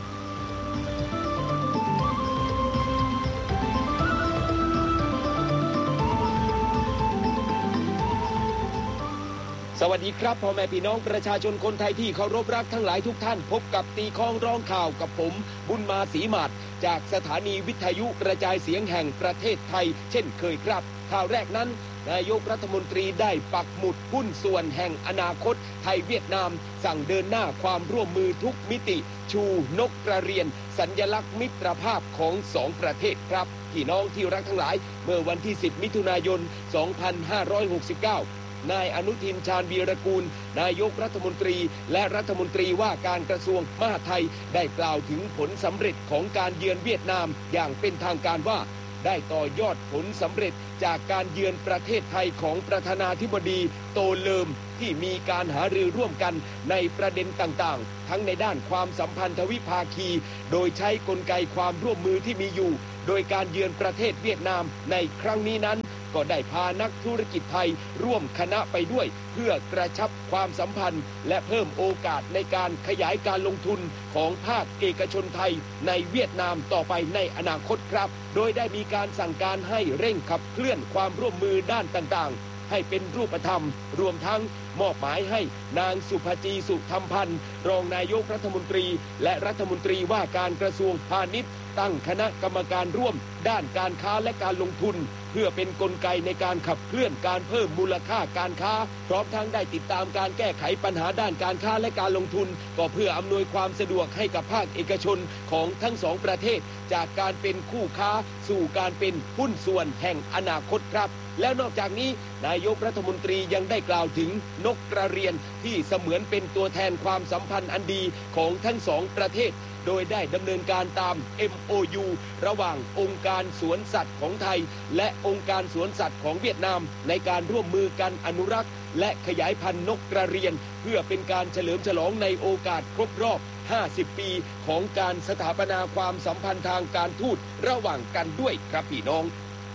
สวัสดีครับพ่อแม่พี่น้องประชาชนคนไทยที่เคารพรักทั้งหลายทุกท่านพบกับตีคล้องร้องข่าวกับผมบุญมาศรีมาศจากสถานีวิทยุกระจายเสียงแห่งประเทศไทยเช่นเคยครับข่าวแรกนั้นนายกรัฐมนตรีได้ปักหมุดหุ้นส่วนแห่งอนาคตไทยเวียดนามสั่งเดินหน้าความร่วมมือทุกมิติชูนกกระเรียนสัญลักษณ์มิตรภาพของสองประเทศครับพี่น้องที่รักทั้งหลายเมื่อวันที่สิบมิถุนายนสองพันห้าร้อยหกสิบเก้านายอนุทินชาญวีรกูลนายกรัฐมนตรีและรัฐมนตรีว่าการกระทรวงมหาดไทยได้กล่าวถึงผลสำเร็จของการเยือนเวียดนามอย่างเป็นทางการว่าได้ต่อยอดผลสำเร็จจากการเยือนประเทศไทยของประธานาธิบดีโตเลิมที่มีการหารือร่วมกันในประเด็นต่างๆทั้งในด้านความสัมพันธวิภาคีโดยใช้กลไกความร่วมมือที่มีอยู่โดยการเยือนประเทศเวียดนามในครั้งนี้นั้นก็ได้พานักธุรกิจไทยร่วมคณะไปด้วยเพื่อกระชับความสัมพันธ์และเพิ่มโอกาสในการขยายการลงทุนของภาคเอกชนไทยในเวียดนามต่อไปในอนาคตครับโดยได้มีการสั่งการให้เร่งขับเคลื่อนความร่วมมือด้านต่างๆให้เป็นรูปธรรมรวมทั้งมอบหมายให้นางสุภจีสุธรรมพันธ์รองนายกรัฐมนตรีและรัฐมนตรีว่าการกระทรวงพาณิชย์ตั้งคณะกรรมการร่วมด้านการค้าและการลงทุนเพื่อเป็นกลไกในการขับเคลื่อนการเพิ่มมูลค่าการค้าพร้อมทั้งได้ติดตามการแก้ไขปัญหาด้านการค้าและการลงทุนก็เพื่ออำนวยความสะดวกให้กับภาคเอกชนของทั้งสองประเทศจากการเป็นคู่ค้าสู่การเป็นหุ้นส่วนแห่งอนาคตครับแล้วนอกจากนี้นายกรัฐมนตรียังได้กล่าวถึงนกกระเรียนที่เสมือนเป็นตัวแทนความสัมพันธ์อันดีของทั้งสองประเทศโดยได้ดำเนินการตาม เอ็ม โอ ยู ระหว่างองค์การสวนสัตว์ของไทยและองค์การสวนสัตว์ของเวียดนามในการร่วมมือกันอนุรักษ์และขยายพันธุ์นกกระเรียนเพื่อเป็นการเฉลิมฉลองในโอกาสครบรอบห้าสิบปีของการสถาปนาความสัมพันธ์ทางการทูตระหว่างกันด้วยครับพี่น้อง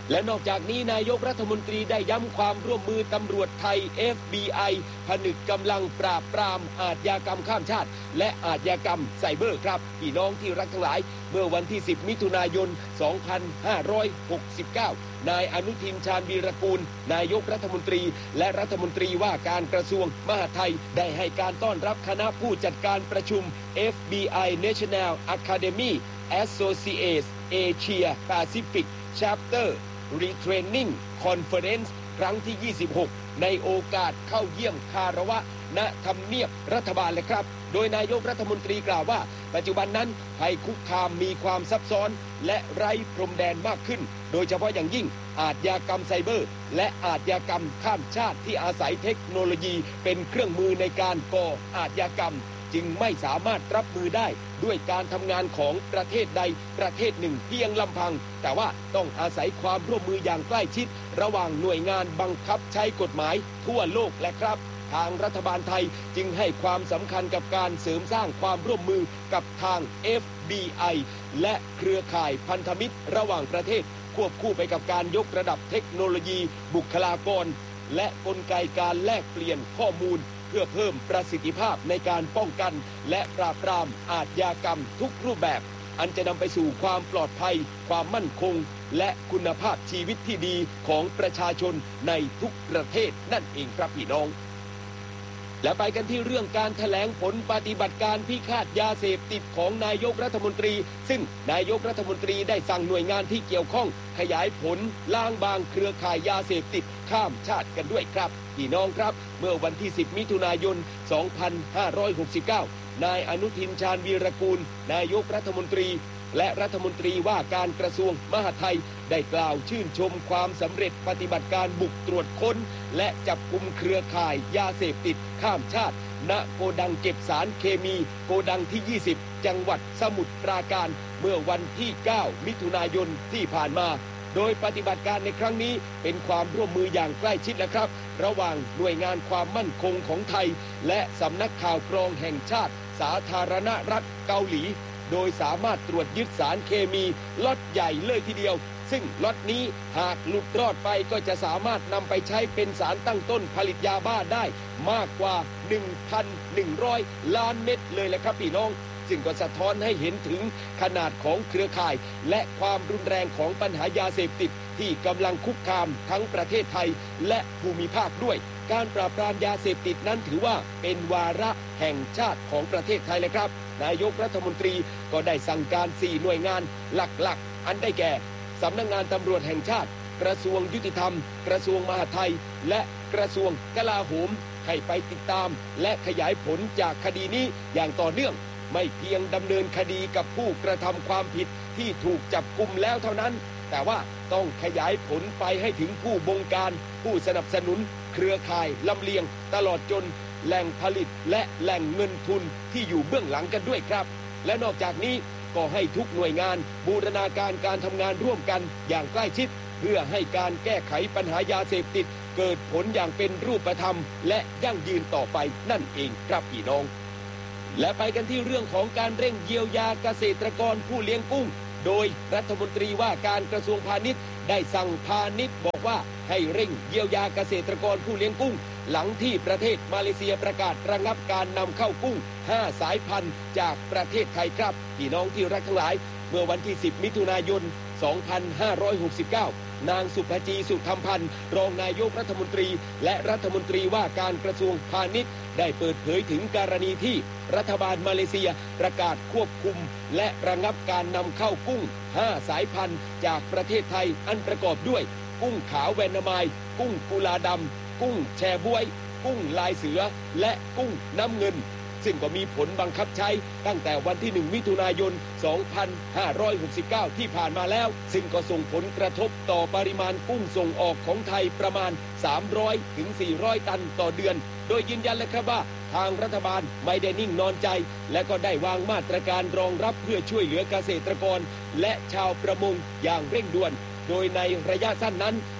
และนอกจากนี้นายกรัฐมนตรีได้ย้ำความร่วมมือตำรวจไทย เอฟ บี ไอ ผนึกกำลังปราบปรามอาชญากรรมข้ามชาติและอาชญากรรมไซเบอร์ครับพี่น้องที่รักทั้งหลายเมื่อวันที่สิบมิถุนายนสองพันห้าร้อยหกสิบเก้านายอนุทินชาญวีรกูลนายกรัฐมนตรีและรัฐมนตรีว่าการกระทรวงมหาดไทยได้ให้การต้อนรับคณะผู้จัดการประชุม เอฟ บี ไอ National Academy Associates Asia Pacific Chapter Retraining Conference ครั้งที่ ยี่สิบหก ในโอกาสเข้าเยี่ยมคารวะณทำเนียบรัฐบาลเลยครับโดยนายกรัฐมนตรีกล่าวว่าปัจจุบันนั้นภัยคุกคามมีความซับซ้อนและไร้พรมแดนมากขึ้นโดยเฉพาะอย่างยิ่งอาชญากรรมไซเบอร์และอาชญากรรมข้ามชาติที่อาศัยเทคโนโลยีเป็นเครื่องมือในการก่ออาชญากรรมจึงไม่สามารถรับมือได้ด้วยการทำงานของประเทศใดประเทศหนึ่งเพียงลำพังแต่ว่าต้องอาศัยความร่วมมืออย่างใกล้ชิดระหว่างหน่วยงานบังคับใช้กฎหมายทั่วโลกและครับทางรัฐบาลไทยจึงให้ความสำคัญกับการเสริมสร้างความร่วมมือกับทาง เอฟ บี ไอ และเครือข่ายพันธมิตรระหว่างประเทศควบคู่ไปกับการยกระดับเทคโนโลยีบุคลากรและกลไกการแลกเปลี่ยนข้อมูลเพื่อเพิ่มประสิทธิภาพในการป้องกันและปราบปรามอาชญากรรมทุกรูปแบบอันจะนำไปสู่ความปลอดภัยความมั่นคงและคุณภาพชีวิตที่ดีของประชาชนในทุกประเทศนั่นเองครับพี่น้องและไปกันที่เรื่องการแถลงผลปฏิบัติการพิฆาตยาเสพติดของนายกรัฐมนตรีซึ่งนายกรัฐมนตรีได้สั่งหน่วยงานที่เกี่ยวข้องขยายผลล้างบางเครือข่ายยาเสพติดข้ามชาติกันด้วยครับพี่น้องครับเมื่อวันที่สิบมิถุนายนสองพันห้าร้อยหกสิบเก้านายอนุทินชาญวีรกูลนายกรัฐมนตรีและรัฐมนตรีว่าการกระทรวงมหาดไทยได้กล่าวชื่นชมความสำเร็จปฏิบัติการบุกตรวจค้นและจับกุมเครือข่ายยาเสพติดข้ามชาติณโกดังเก็บสารเคมีโกดังที่ยี่สิบจังหวัดสมุทรปราการเมื่อวันที่เก้ามิถุนายนที่ผ่านมาโดยปฏิบัติการในครั้งนี้เป็นความร่วมมืออย่างใกล้ชิดนะครับระหว่างหน่วยงานความมั่นคงของไทยและสำนักข่าวกรองแห่งชาติสาธารณรัฐเกาหลีโดยสามารถตรวจยึดสารเคมีล็อตใหญ่เลยทีเดียวซึ่งล็อตนี้หากหลุดรอดไปก็จะสามารถนำไปใช้เป็นสารตั้งต้นผลิตยาบ้าได้มากกว่า หนึ่งพันหนึ่งร้อย ล้านเม็ดเลยแหละครับพี่น้องซึ่งก็สะท้อนให้เห็นถึงขนาดของเครือข่ายและความรุนแรงของปัญหายาเสพติดที่กำลังคุกคามทั้งประเทศไทยและภูมิภาคด้วยการปราบปรามยาเสพติดนั้นถือว่าเป็นวาระแห่งชาติของประเทศไทยเลยครับนายกรัฐมนตรีก็ได้สั่งการสี่หน่วยงานหลักๆอันได้แก่สำนักงานตำรวจแห่งชาติกระทรวงยุติธรรมกระทรวงมหาดไทยและกระทรวงกลาโหมให้ไปติดตามและขยายผลจากคดีนี้อย่างต่อเนื่องไม่เพียงดำเนินคดีกับผู้กระทำความผิดที่ถูกจับกุมแล้วเท่านั้นแต่ว่าต้องขยายผลไปให้ถึงผู้บงการผู้สนับสนุนเครือข่ายลำเลียงตลอดจนแหล่งผลิตและแหล่งเงินทุนที่อยู่เบื้องหลังกันด้วยครับและนอกจากนี้ก็ให้ทุกหน่วยงานบูรณาการการทำงานร่วมกันอย่างใกล้ชิดเพื่อให้การแก้ไขปัญหายาเสพติดเกิดผลอย่างเป็นรูปธรรมและยั่งยืนต่อไปนั่นเองครับพี่น้องและไปกันที่เรื่องของการเร่งเยียวยาเกษตรกรผู้เลี้ยงกุ้งโดยรัฐมนตรีว่าการกระทรวงพาณิชย์ได้สั่งพาณิชย์บอกว่าให้เร่งเยียวยาเกษตรกรผู้เลี้ยงกุ้งหลังที่ประเทศมาเลเซียประกาศระงับการนำเข้ากุ้งห้าสายพันธุ์จากประเทศไทยครับพี่น้องที่รักทั้งหลายเมื่อวันที่สิบมิถุนายนสองพันห้าร้อยหกสิบเก้านางสุภจีสุธรรมพันธ์รองนายกรัฐมนตรีและรัฐมนตรีว่าการกระทรวงพาณิชย์ได้เปิดเผยถึงกรณีที่รัฐบาลมาเลเซียประกาศควบคุมและระงับการนำเข้ากุ้งห้าสายพันธุ์จากประเทศไทยอันประกอบด้วยกุ้งขาวแวนนามายกุ้งกุลาดำกุ้งแชบวยกุ้งลายเสือและกุ้งน้ำเงินซึ่งก็มีผลบังคับใช้ตั้งแต่วันที่หนึ่งมิถุนายนสองพันห้าร้อยหกสิบเก้าที่ผ่านมาแล้วซึ่งก็ส่งผลกระทบต่อปริมาณกุ้งส่งออกของไทยประมาณสามร้อยถึงสี่ร้อยตันต่อเดือนโดยยืนยันเลยครับว่าทางรัฐบาลไม่ได้นิ่งนอนใจและก็ได้วางมาตรการรองรับเพื่อช่วยเหลือเกษตรกรและชาวประมงอย่างเร่งด่วนโดยในระยะสั้นนั้น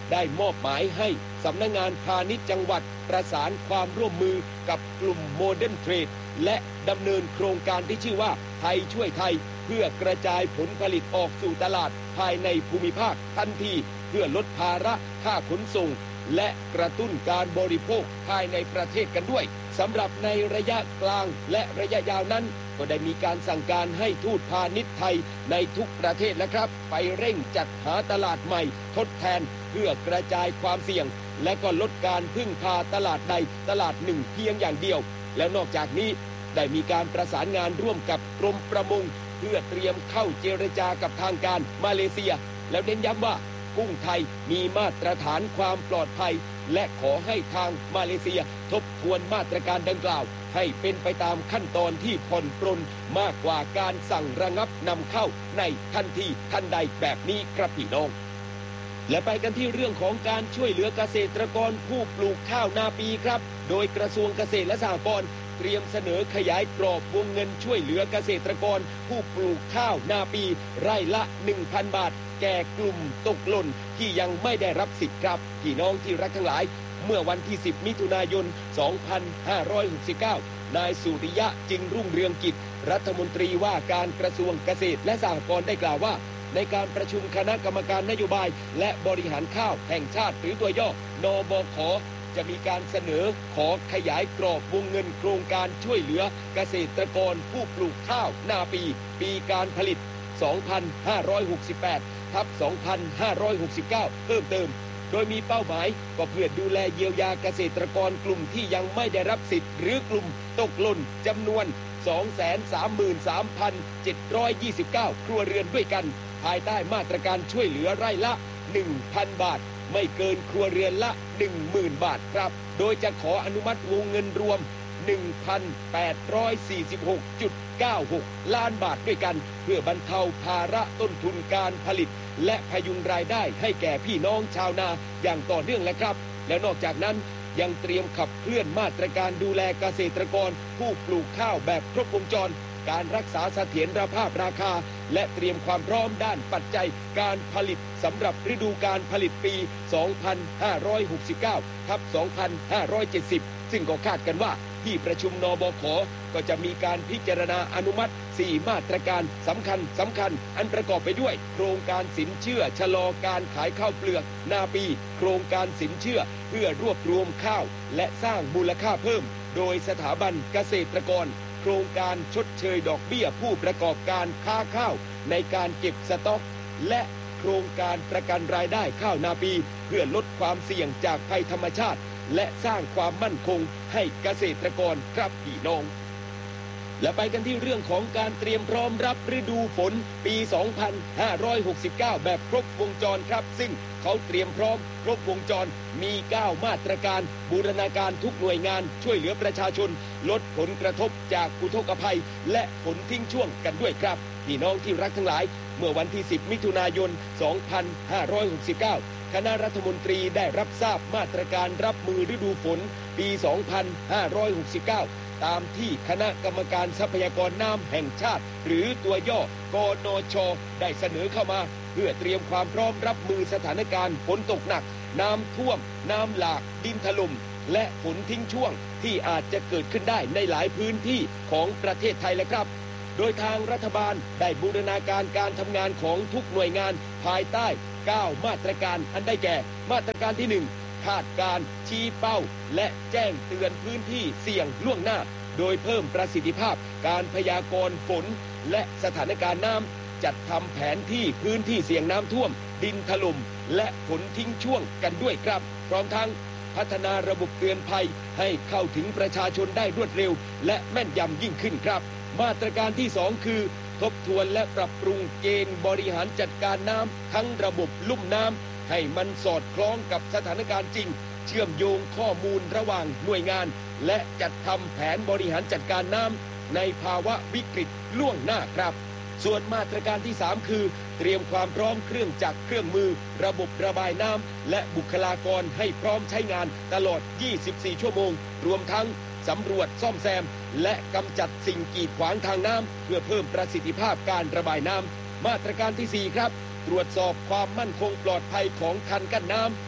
ได้มอบหมายให้สำนักงานพาณิชย์จังหวัดประสานความร่วมมือกับกลุ่มโมเดิร์นเทรดและดำเนินโครงการที่ชื่อว่าไทยช่วยไทยเพื่อกระจายผลผลิตออกสู่ตลาดภายในภูมิภาคทันทีเพื่อลดภาระค่าขนส่งและกระตุ้นการบริโภคภายในประเทศกันด้วยสำหรับในระยะกลางและระยะยาวนั้นก็ได้มีการสั่งการให้ทูตพาณิชย์ไทยในทุกประเทศนะครับไปเร่งจัดหาตลาดใหม่ทดแทนเพื่อกระจายความเสี่ยงและก็ลดการพึ่งพาตลาดใดตลาดหนึ่งเพียงอย่างเดียวแล้วนอกจากนี้ได้มีการประสานงานร่วมกับกรมประมงเพื่อเตรียมเข้าเจรจากับทางการมาเลเซียแล้วเน้นย้ำว่ากุ้งไทยมีมาตรฐานความปลอดภัยและขอให้ทางมาเลเซียทบทวนมาตรการดังกล่าวให้เป็นไปตามขั้นตอนที่ผ่อนปรนมากกว่าการสั่งระงับนำเข้าในทันทีทันใดแบบนี้ครับพี่น้องและไปกันที่เรื่องของการช่วยเหลือเกษตรกรผู้ปลูกข้าวนาปีครับโดยกระทรวงเกษตรและสหกรณ์เตรียมเสนอขยายกรอบวงเงินช่วยเหลือเกษตรกรผู้ปลูกข้าวนาปีไร่ละ หนึ่งพัน บาทแก่กลุ่มตกหล่นที่ยังไม่ได้รับสิทธิ์ครับพี่น้องที่รักทั้งหลายเมื่อวันที่สิบมิถุนายนสองพันห้าร้อยหกสิบเก้านายสุริยะจึงรุ่งเรืองกิจรัฐมนตรีว่าการกระทรวงเกษตรและสหกรณ์ได้กล่าวว่าในการประชุมคณะกรรมการนโยบายและบริหารข้าวแห่งชาติหรือตัวย่อนบข.จะมีการเสนอขอขยายกรอบวงเงินโครงการช่วยเหลือเกษตรกรผู้ปลูกข้าวนาปีปีการผลิต สองพันห้าร้อยหกสิบแปด ทับ สองพันห้าร้อยหกสิบเก้า เพิ่มเติมโดยมีเป้าหมายก็เพื่อดูแลเยียวยาเกษตรกรกลุ่มที่ยังไม่ได้รับสิทธิ์หรือกลุ่มตกหล่นจำนวน สองแสนสามหมื่นสามพันเจ็ดร้อยยี่สิบเก้า ครัวเรือนด้วยกันภายใต้มาตรการช่วยเหลือไร่ละ หนึ่งพัน บาทไม่เกินครัวเรือนละ หนึ่งหมื่น บาทครับโดยจะขออนุมัติวงเงินรวม หนึ่งพันแปดร้อยสี่สิบหกจุดเก้าหก ล้านบาทด้วยกันเพื่อบรรเทาภาระต้นทุนการผลิตและพยุงรายได้ให้แก่พี่น้องชาวนาอย่างต่อเนื่องและครับแล้วนอกจากนั้นยังเตรียมขับเคลื่อนมาตรการดูแลเกษตรกรผู้ปลูกข้าวแบบครบวงจรการรักษาเสถียรภาพราคาและเตรียมความพร้อมด้านปัจจัยการผลิตสำหรับฤดูการผลิตปี สองพันห้าร้อยหกสิบเก้า ทับ สองพันห้าร้อยเจ็ดสิบ ซึ่งก็คาดกันว่าที่ประชุมนบข.ก็จะมีการพิจารณาอนุมัติสี่มาตรการสำคัญสำคัญอันประกอบไปด้วยโครงการสินเชื่อชะลอการขายข้าวเปลือกนาปีโครงการสินเชื่อเพื่อรวบรวมข้าวและสร้างมูลค่าเพิ่มโดยสถาบันเกษตรกรโครงการชดเชยดอกเบี้ยผู้ประกอบการค้าข้าวในการเก็บสต๊อกและโครงการประกันรายได้ข้าวนาปีเพื่อลดความเสี่ยงจากภัยธรรมชาติและสร้างความมั่นคงให้เกษตรกรครับพี่น้องและไปกันที่เรื่องของการเตรียมพร้อมรับฤดูฝนปี สองพันห้าร้อยหกสิบเก้า แบบครบวงจรครับซึ่งเขาเตรียมพร้อมครบวงจรมีเก้ามาตรการบูรณาการทุกหน่วยงานช่วยเหลือประชาชนลดผลกระทบจากอุทกภัยและผลทิ้งช่วงกันด้วยครับพี่น้องที่รักทั้งหลายเมื่อวันที่สิบมิถุนายนสองพันห้าร้อยหกสิบเก้าคณะรัฐมนตรีได้รับทราบมาตรการรับมือฤดูฝนปี สองพันห้าร้อยหกสิบเก้า ตามที่คณะกรรมการทรัพยากรน้ำแห่งชาติหรือตัวย่อกนช.ได้เสนอเข้ามาเพื่อเตรียมความพร้อมรับมือสถานการณ์ฝนตกหนักน้ำท่วมน้ำหลากดินถล่มและฝนทิ้งช่วงที่อาจจะเกิดขึ้นได้ในหลายพื้นที่ของประเทศไทยและครับโดยทางรัฐบาลได้บูรณาการการทำงานของทุกหน่วยงานภายใต้เก้ามาตรการอันได้แก่มาตรการที่หนึ่งคาดการชี้เป้าและแจ้งเตือนพื้นที่เสี่ยงล่วงหน้าโดยเพิ่มประสิทธิภาพการพยากรณ์ฝนและสถานการณ์น้ำจัดทำแผนที่พื้นที่เสี่ยงน้ำท่วมดินถล่มและฝนทิ้งช่วงกันด้วยครับพร้อมทั้งพัฒนาระบบเตือนภัยให้เข้าถึงประชาชนได้รวดเร็วและแม่นยำยิ่งขึ้นครับมาตรการที่สองคือทบทวนและปรับปรุงเกณฑ์บริหารจัดการน้ำทั้งระบบลุ่มน้ำให้มันสอดคล้องกับสถานการณ์จริงเชื่อมโยงข้อมูลระหว่างหน่วยงานและจัดทำแผนบริหารจัดการน้ำในภาวะวิกฤตล่วงหน้าครับส่วนมาตรการที่สามคือเตรียมความพร้อมเครื่องจักรเครื่องมือระบบระบายน้ำและบุคลากรให้พร้อมใช้งานตลอดยี่สิบสี่ชั่วโมงรวมทั้งสำรวจซ่อมแซมและกำจัดสิ่งกีดขวางทางน้ำเพื่อเพิ่มประสิทธิภาพการระบายน้ำมาตรการที่สี่ครับตรวจสอบความมั่นคงปลอดภัยของคันกั้นน้ำ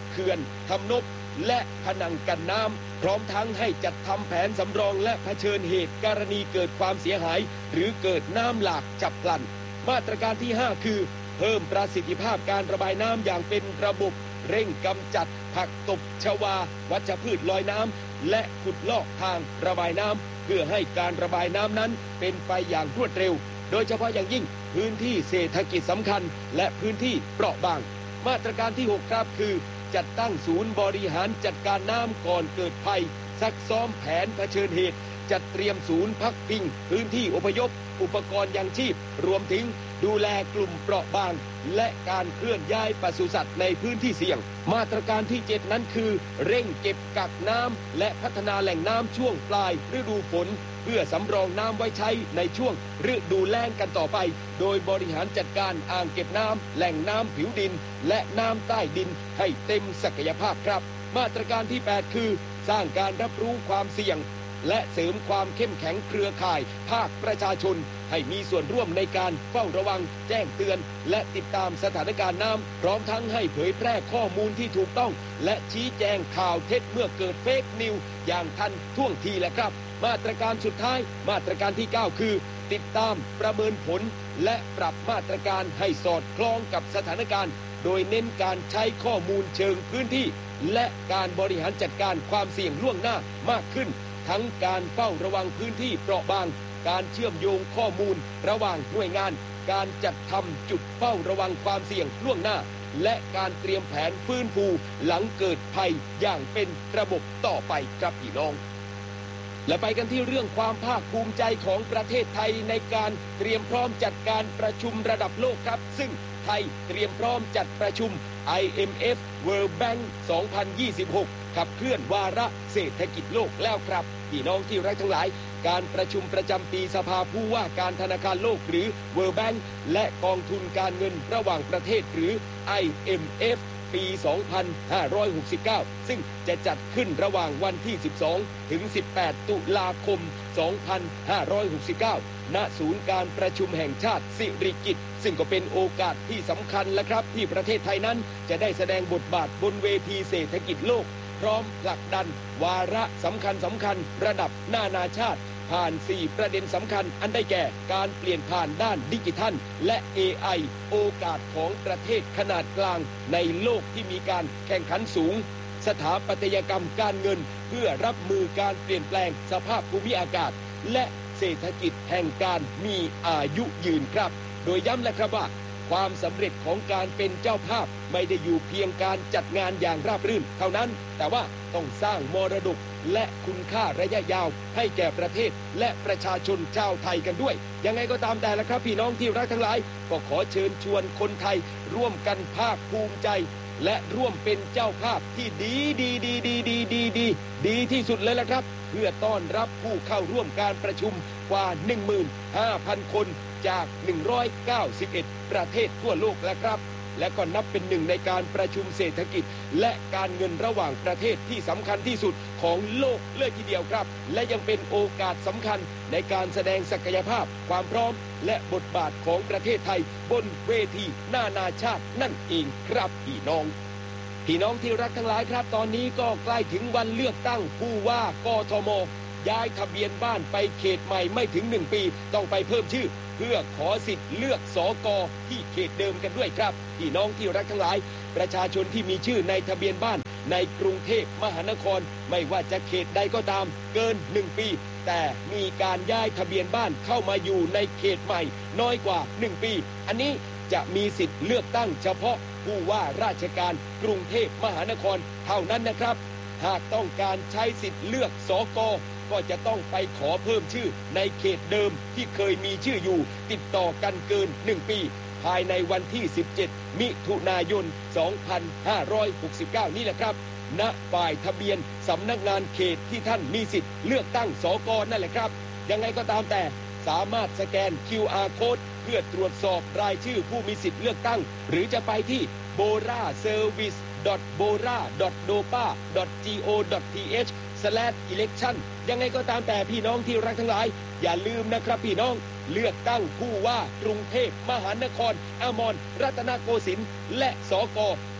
เขื่อนทำนบและผนังกันน้ำพร้อมทั้งให้จัดทำแผนสำรองและเผชิญเหตุกรณีเกิดความเสียหายหรือเกิดน้ำหลากฉับพลันมาตรการที่ห้าคือเพิ่มประสิทธิภาพการระบายน้ำอย่างเป็นระบบเร่งกำจัดผักตบชวาวัชพืชลอยน้ำและขุดลอกทางระบายน้ำเพื่อให้การระบายน้ำนั้นเป็นไปอย่างรวดเร็วโดยเฉพาะอย่างยิ่งพื้นที่เศรษฐกิจสำคัญและพื้นที่เปราะบางมาตรการที่หกครับคือจัดตั้งศูนย์บริหารจัดการน้ำก่อนเกิดภัยซักซ้อมแผนเผชิญเหตุจัดเตรียมศูนย์พักพิงพื้นที่อพยพอุปกรณ์ยังชีพรวมถึงดูแลกลุ่มเปราะบางและการเคลื่อนย้ายปศุสัตว์ในพื้นที่เสี่ยงมาตรการที่เจ็ดนั้นคือเร่งเก็บกักน้ำและพัฒนาแหล่งน้ำช่วงปลายฤดูฝนเพื่อสำรองน้ำไว้ใช้ในช่วงฤดูแล้งกันต่อไปโดยบริหารจัดการอ่างเก็บน้ำแหล่งน้ำผิวดินและน้ำใต้ดินให้เต็มศักยภาพครับมาตรการที่แปดคือสร้างการรับรู้ความเสี่ยงและเสริมความเข้มแข็งเครือข่ายภาคประชาชนให้มีส่วนร่วมในการเฝ้าระวังแจ้งเตือนและติดตามสถานการณ์น้ำพร้อมทั้งให้เผยแพร่ข้อมูลที่ถูกต้องและชี้แจงข่าวเท็จเมื่อเกิดเฟกนิวส์อย่างทันท่วงทีแหละครับมาตรการสุดท้ายมาตรการที่เก้าคือติดตามประเมินผลและปรับมาตรการให้สอดคล้องกับสถานการณ์โดยเน้นการใช้ข้อมูลเชิงพื้นที่และการบริหารจัดการความเสี่ยงล่วงหน้ามากขึ้นทั้งการเฝ้าระวังพื้นที่เปราะบางการเชื่อมโยงข้อมูลระหว่างหน่วยงานการจัดทำจุดเฝ้าระวังความเสี่ยงล่วงหน้าและการเตรียมแผนฟื้นฟูหลังเกิดภัยอย่างเป็นระบบต่อไปครับพี่น้องและไปกันที่เรื่องความภาคภูมิใจของประเทศไทยในการเตรียมพร้อมจัดการประชุมระดับโลกครับซึ่งไทยเตรียมพร้อมจัดประชุม ไอ เอ็ม เอฟ World Bank สองพันยี่สิบหกขับเคลื่อนวาระเศรษฐกิจโลกแล้วครับพี่น้องที่รักทั้งหลายการประชุมประจำปีสภาผู้ว่าการธนาคารโลกหรือ World Bank และกองทุนการเงินระหว่างประเทศหรือ ไอ เอ็ม เอฟ ปี สองพันห้าร้อยหกสิบเก้า ซึ่งจะจัดขึ้นระหว่างวันที่ สิบสอง ถึง สิบแปด ตุลาคม สองพันห้าร้อยหกสิบเก้า ณ ศูนย์การประชุมแห่งชาติสิริกิติ์ซึ่งก็เป็นโอกาสที่สำคัญและครับที่ประเทศไทยนั้นจะได้แสดงบทบาทบนเวทีเศรษฐกิจโลกพร้อมผลักดันวาระสำคัญสำคัญระดับนานาชาติผ่านสี่ประเด็นสำคัญอันได้แก่การเปลี่ยนผ่านด้านดิจิทัลและ เอ ไอ โอกาสของประเทศขนาดกลางในโลกที่มีการแข่งขันสูงสถาปัตยกรรมการเงินเพื่อรับมือการเปลี่ยนแปลงสภาพภูมิอากาศและเศรษฐกิจแห่งการมีอายุยืนครับโดยย้ำและครับว่าความสำเร็จของการเป็นเจ้าภาพไม่ได้อยู่เพียงการจัดงานอย่างราบรื่นเท่านั้นแต่ว่าต้องสร้างมรดกและคุณค่าระยะยาวให้แก่ประเทศและประชาชนชาวไทยกันด้วยยังไงก็ตามแต่ละครับพี่น้องที่รักทั้งหลายก็ขอเชิญชวนคนไทยร่วมกันภาคภูมิใจและร่วมเป็นเจ้าภาพที่ดีดีดีดีดีดีดีดีที่สุดเลยละครับเพื่อต้อนรับผู้เข้าร่วมการประชุมกว่า หนึ่งหมื่นห้าพัน คนจาก หนึ่งร้อยเก้าสิบเอ็ด ประเทศทั่วโลกแล้วครับและก็นับเป็นหนึ่งในการประชุมเศรษฐกิจและการเงินระหว่างประเทศที่สำคัญที่สุดของโลกเลยทีเดียวครับและยังเป็นโอกาสสำคัญในการแสดงศักยภาพความพร้อมและบทบาทของประเทศไทยบนเวทีนานาชาตินั่นเองครับพี่น้องพี่น้องที่รักทั้งหลายครับตอนนี้ก็ใกล้ถึงวันเลือกตั้งผู้ว่ากทม.ย้ายทะเบียนบ้านไปเขตใหม่ไม่ถึงหนึ่งปีต้องไปเพิ่มชื่อเพื่อขอสิทธิ์เลือกสก.ที่เขตเดิมกันด้วยครับพี่น้องที่รักทั้งหลายประชาชนที่มีชื่อในทะเบียนบ้านในกรุงเทพมหานครไม่ว่าจะเขตใดก็ตามเกินหนึ่งปีแต่มีการย้ายทะเบียนบ้านเข้ามาอยู่ในเขตใหม่น้อยกว่าหนึ่งปีอันนี้จะมีสิทธิ์เลือกตั้งเฉพาะผู้ว่าราชการกรุงเทพมหานครเท่านั้นนะครับหากต้องการใช้สิทธิ์เลือกสก.ก็จะต้องไปขอเพิ่มชื่อในเขตเดิมที่เคยมีชื่ออยู่ติดต่อกันเกินหนึ่งปีภายในวันที่สิบเจ็ดมิถุนายนสองพันห้าร้อยหกสิบเก้านี่แหละครับณฝ่ายทะเบียนสำนักงานเขตที่ท่านมีสิทธิ์เลือกตั้งสก.นั่นแหละครับยังไงก็ตามแต่สามารถสแกน คิว อาร์ Code เพื่อตรวจสอบรายชื่อผู้มีสิทธิ์เลือกตั้งหรือจะไปที่ โบรา เซอร์วิส ดอท โบรา ดอท โดปา ดอท จี โอ ดอท ที เอช สแลช อีเลคชั่น ยังไงก็ตามแต่พี่น้องที่รักทั้งหลายอย่าลืมนะครับพี่น้องเลือกตั้งผู้ว่ากรุงเทพมหานครอมรรัตนโกสินทร์และสก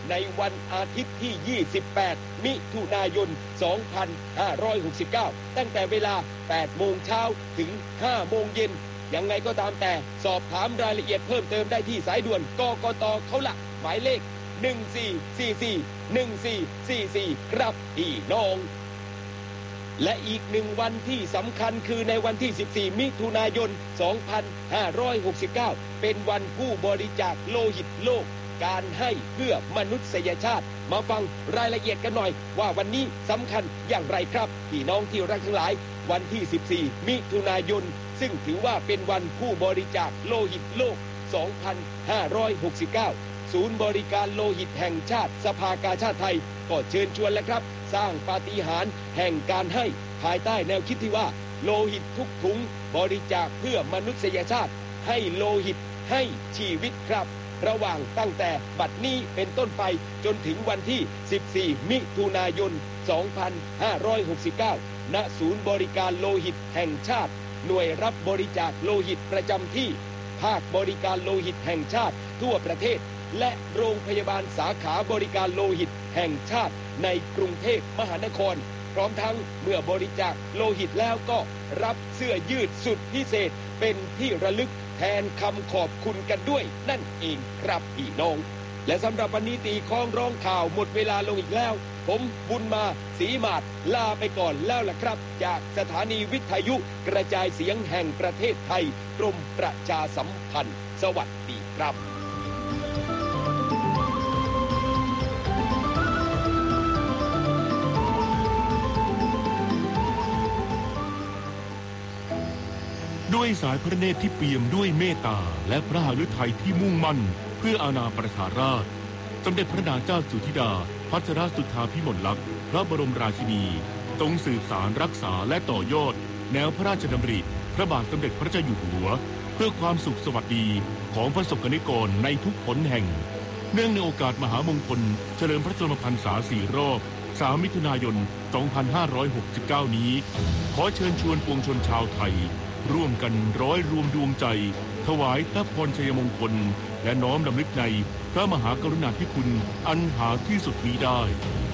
ในวันอาทิตย์ที่ ยี่สิบแปด มิถุนายน สองพันห้าร้อยหกสิบเก้า ตั้งแต่เวลา แปด โมงเช้าถึง ห้า โมงเย็นยังไงก็ตามแต่สอบถามรายละเอียดเพิ่มเติมได้ที่สายด่วนกกต.เขาละหมายเลข หนึ่ง สี่ สี่ สี่ หนึ่ง สี่ สี่ สี่ ครับพี่น้องและอีกหนึ่งวันที่สำคัญคือในวันที่ สิบสี่ มิถุนายน สองพันห้าร้อยหกสิบเก้า เป็นวันผู้บริจาคโลหิตโลกการให้เพื่อมนุษยชาติมาฟังรายละเอียดกันหน่อยว่าวันนี้สำคัญอย่างไรครับพี่น้องที่รักทั้งหลายวันที่ สิบสี่ มิถุนายนซึ่งถือว่าเป็นวันผู้บริจาคโลหิตโลก สองพันห้าร้อยหกสิบเก้า ศูนย์บริการโลหิตแห่งชาติสภากาชาติไทยก็เชิญชวนแล้วครับสร้างปาฏิหาริย์แห่งการให้ภายใต้แนวคิดที่ว่าโลหิตทุกถุงบริจาคเพื่อมนุษยชาติให้โลหิตให้ชีวิตครับระหว่างตั้งแต่บัดนี้เป็นต้นไปจนถึงวันที่ สิบสี่ มิถุนายน สองพันห้าร้อยหกสิบเก้า ณ ศูนย์บริการโลหิตแห่งชาติหน่วยรับบริจาคโลหิตประจำที่ภาคบริการโลหิตแห่งชาติทั่วประเทศและโรงพยาบาลสาขาบริการโลหิตแห่งชาติในกรุงเทพมหานครพร้อมทั้งเมื่อบริจาคโลหิตแล้วก็รับเสื้อยืดสุดพิเศษเป็นที่ระลึกแทนคำขอบคุณกันด้วยนั่นเองครับพี่น้องและสำหรับวันนี้ตีคล้องร้องข่าวหมดเวลาลงอีกแล้วผมบุญมาศรีมาศลาไปก่อนแล้วล่ะครับจากสถานีวิทยุกระจายเสียงแห่งประเทศไทยกรมประชาสัมพันธ์สวัสดีครับด้วยสายพระเนตรที่เปี่ยมด้วยเมตตาและพระหฤทัยที่มุ่งมั่นเพื่ออาณาประชาราษฎร์สมเด็จพระนางเจ้าสุธิดาพัชรสุทธาภิมลลักษณ์พระบรมราชินีทรงสืบสารรักษาและต่อยอดแนวพระราชดำริพระบาทสมเด็จพระเจ้าอยู่หัวเพื่อความสุขสวัสดีของประสบกนิกรในทุกหนแห่งเนื่องในโอกาสมหามงคลเฉลิมพระชนมพรรษาสี่รอบสามมิถุนายน สองพันห้าร้อยหกสิบเก้า นี้ขอเชิญชวนปวงชนชาวไทยร่วมกันร้อยรวมดวงใจถวายพระพรชัยมงคลและน้อมรำลึกในพระมหากรุณาธิคุณอันหาที่สุดมิได้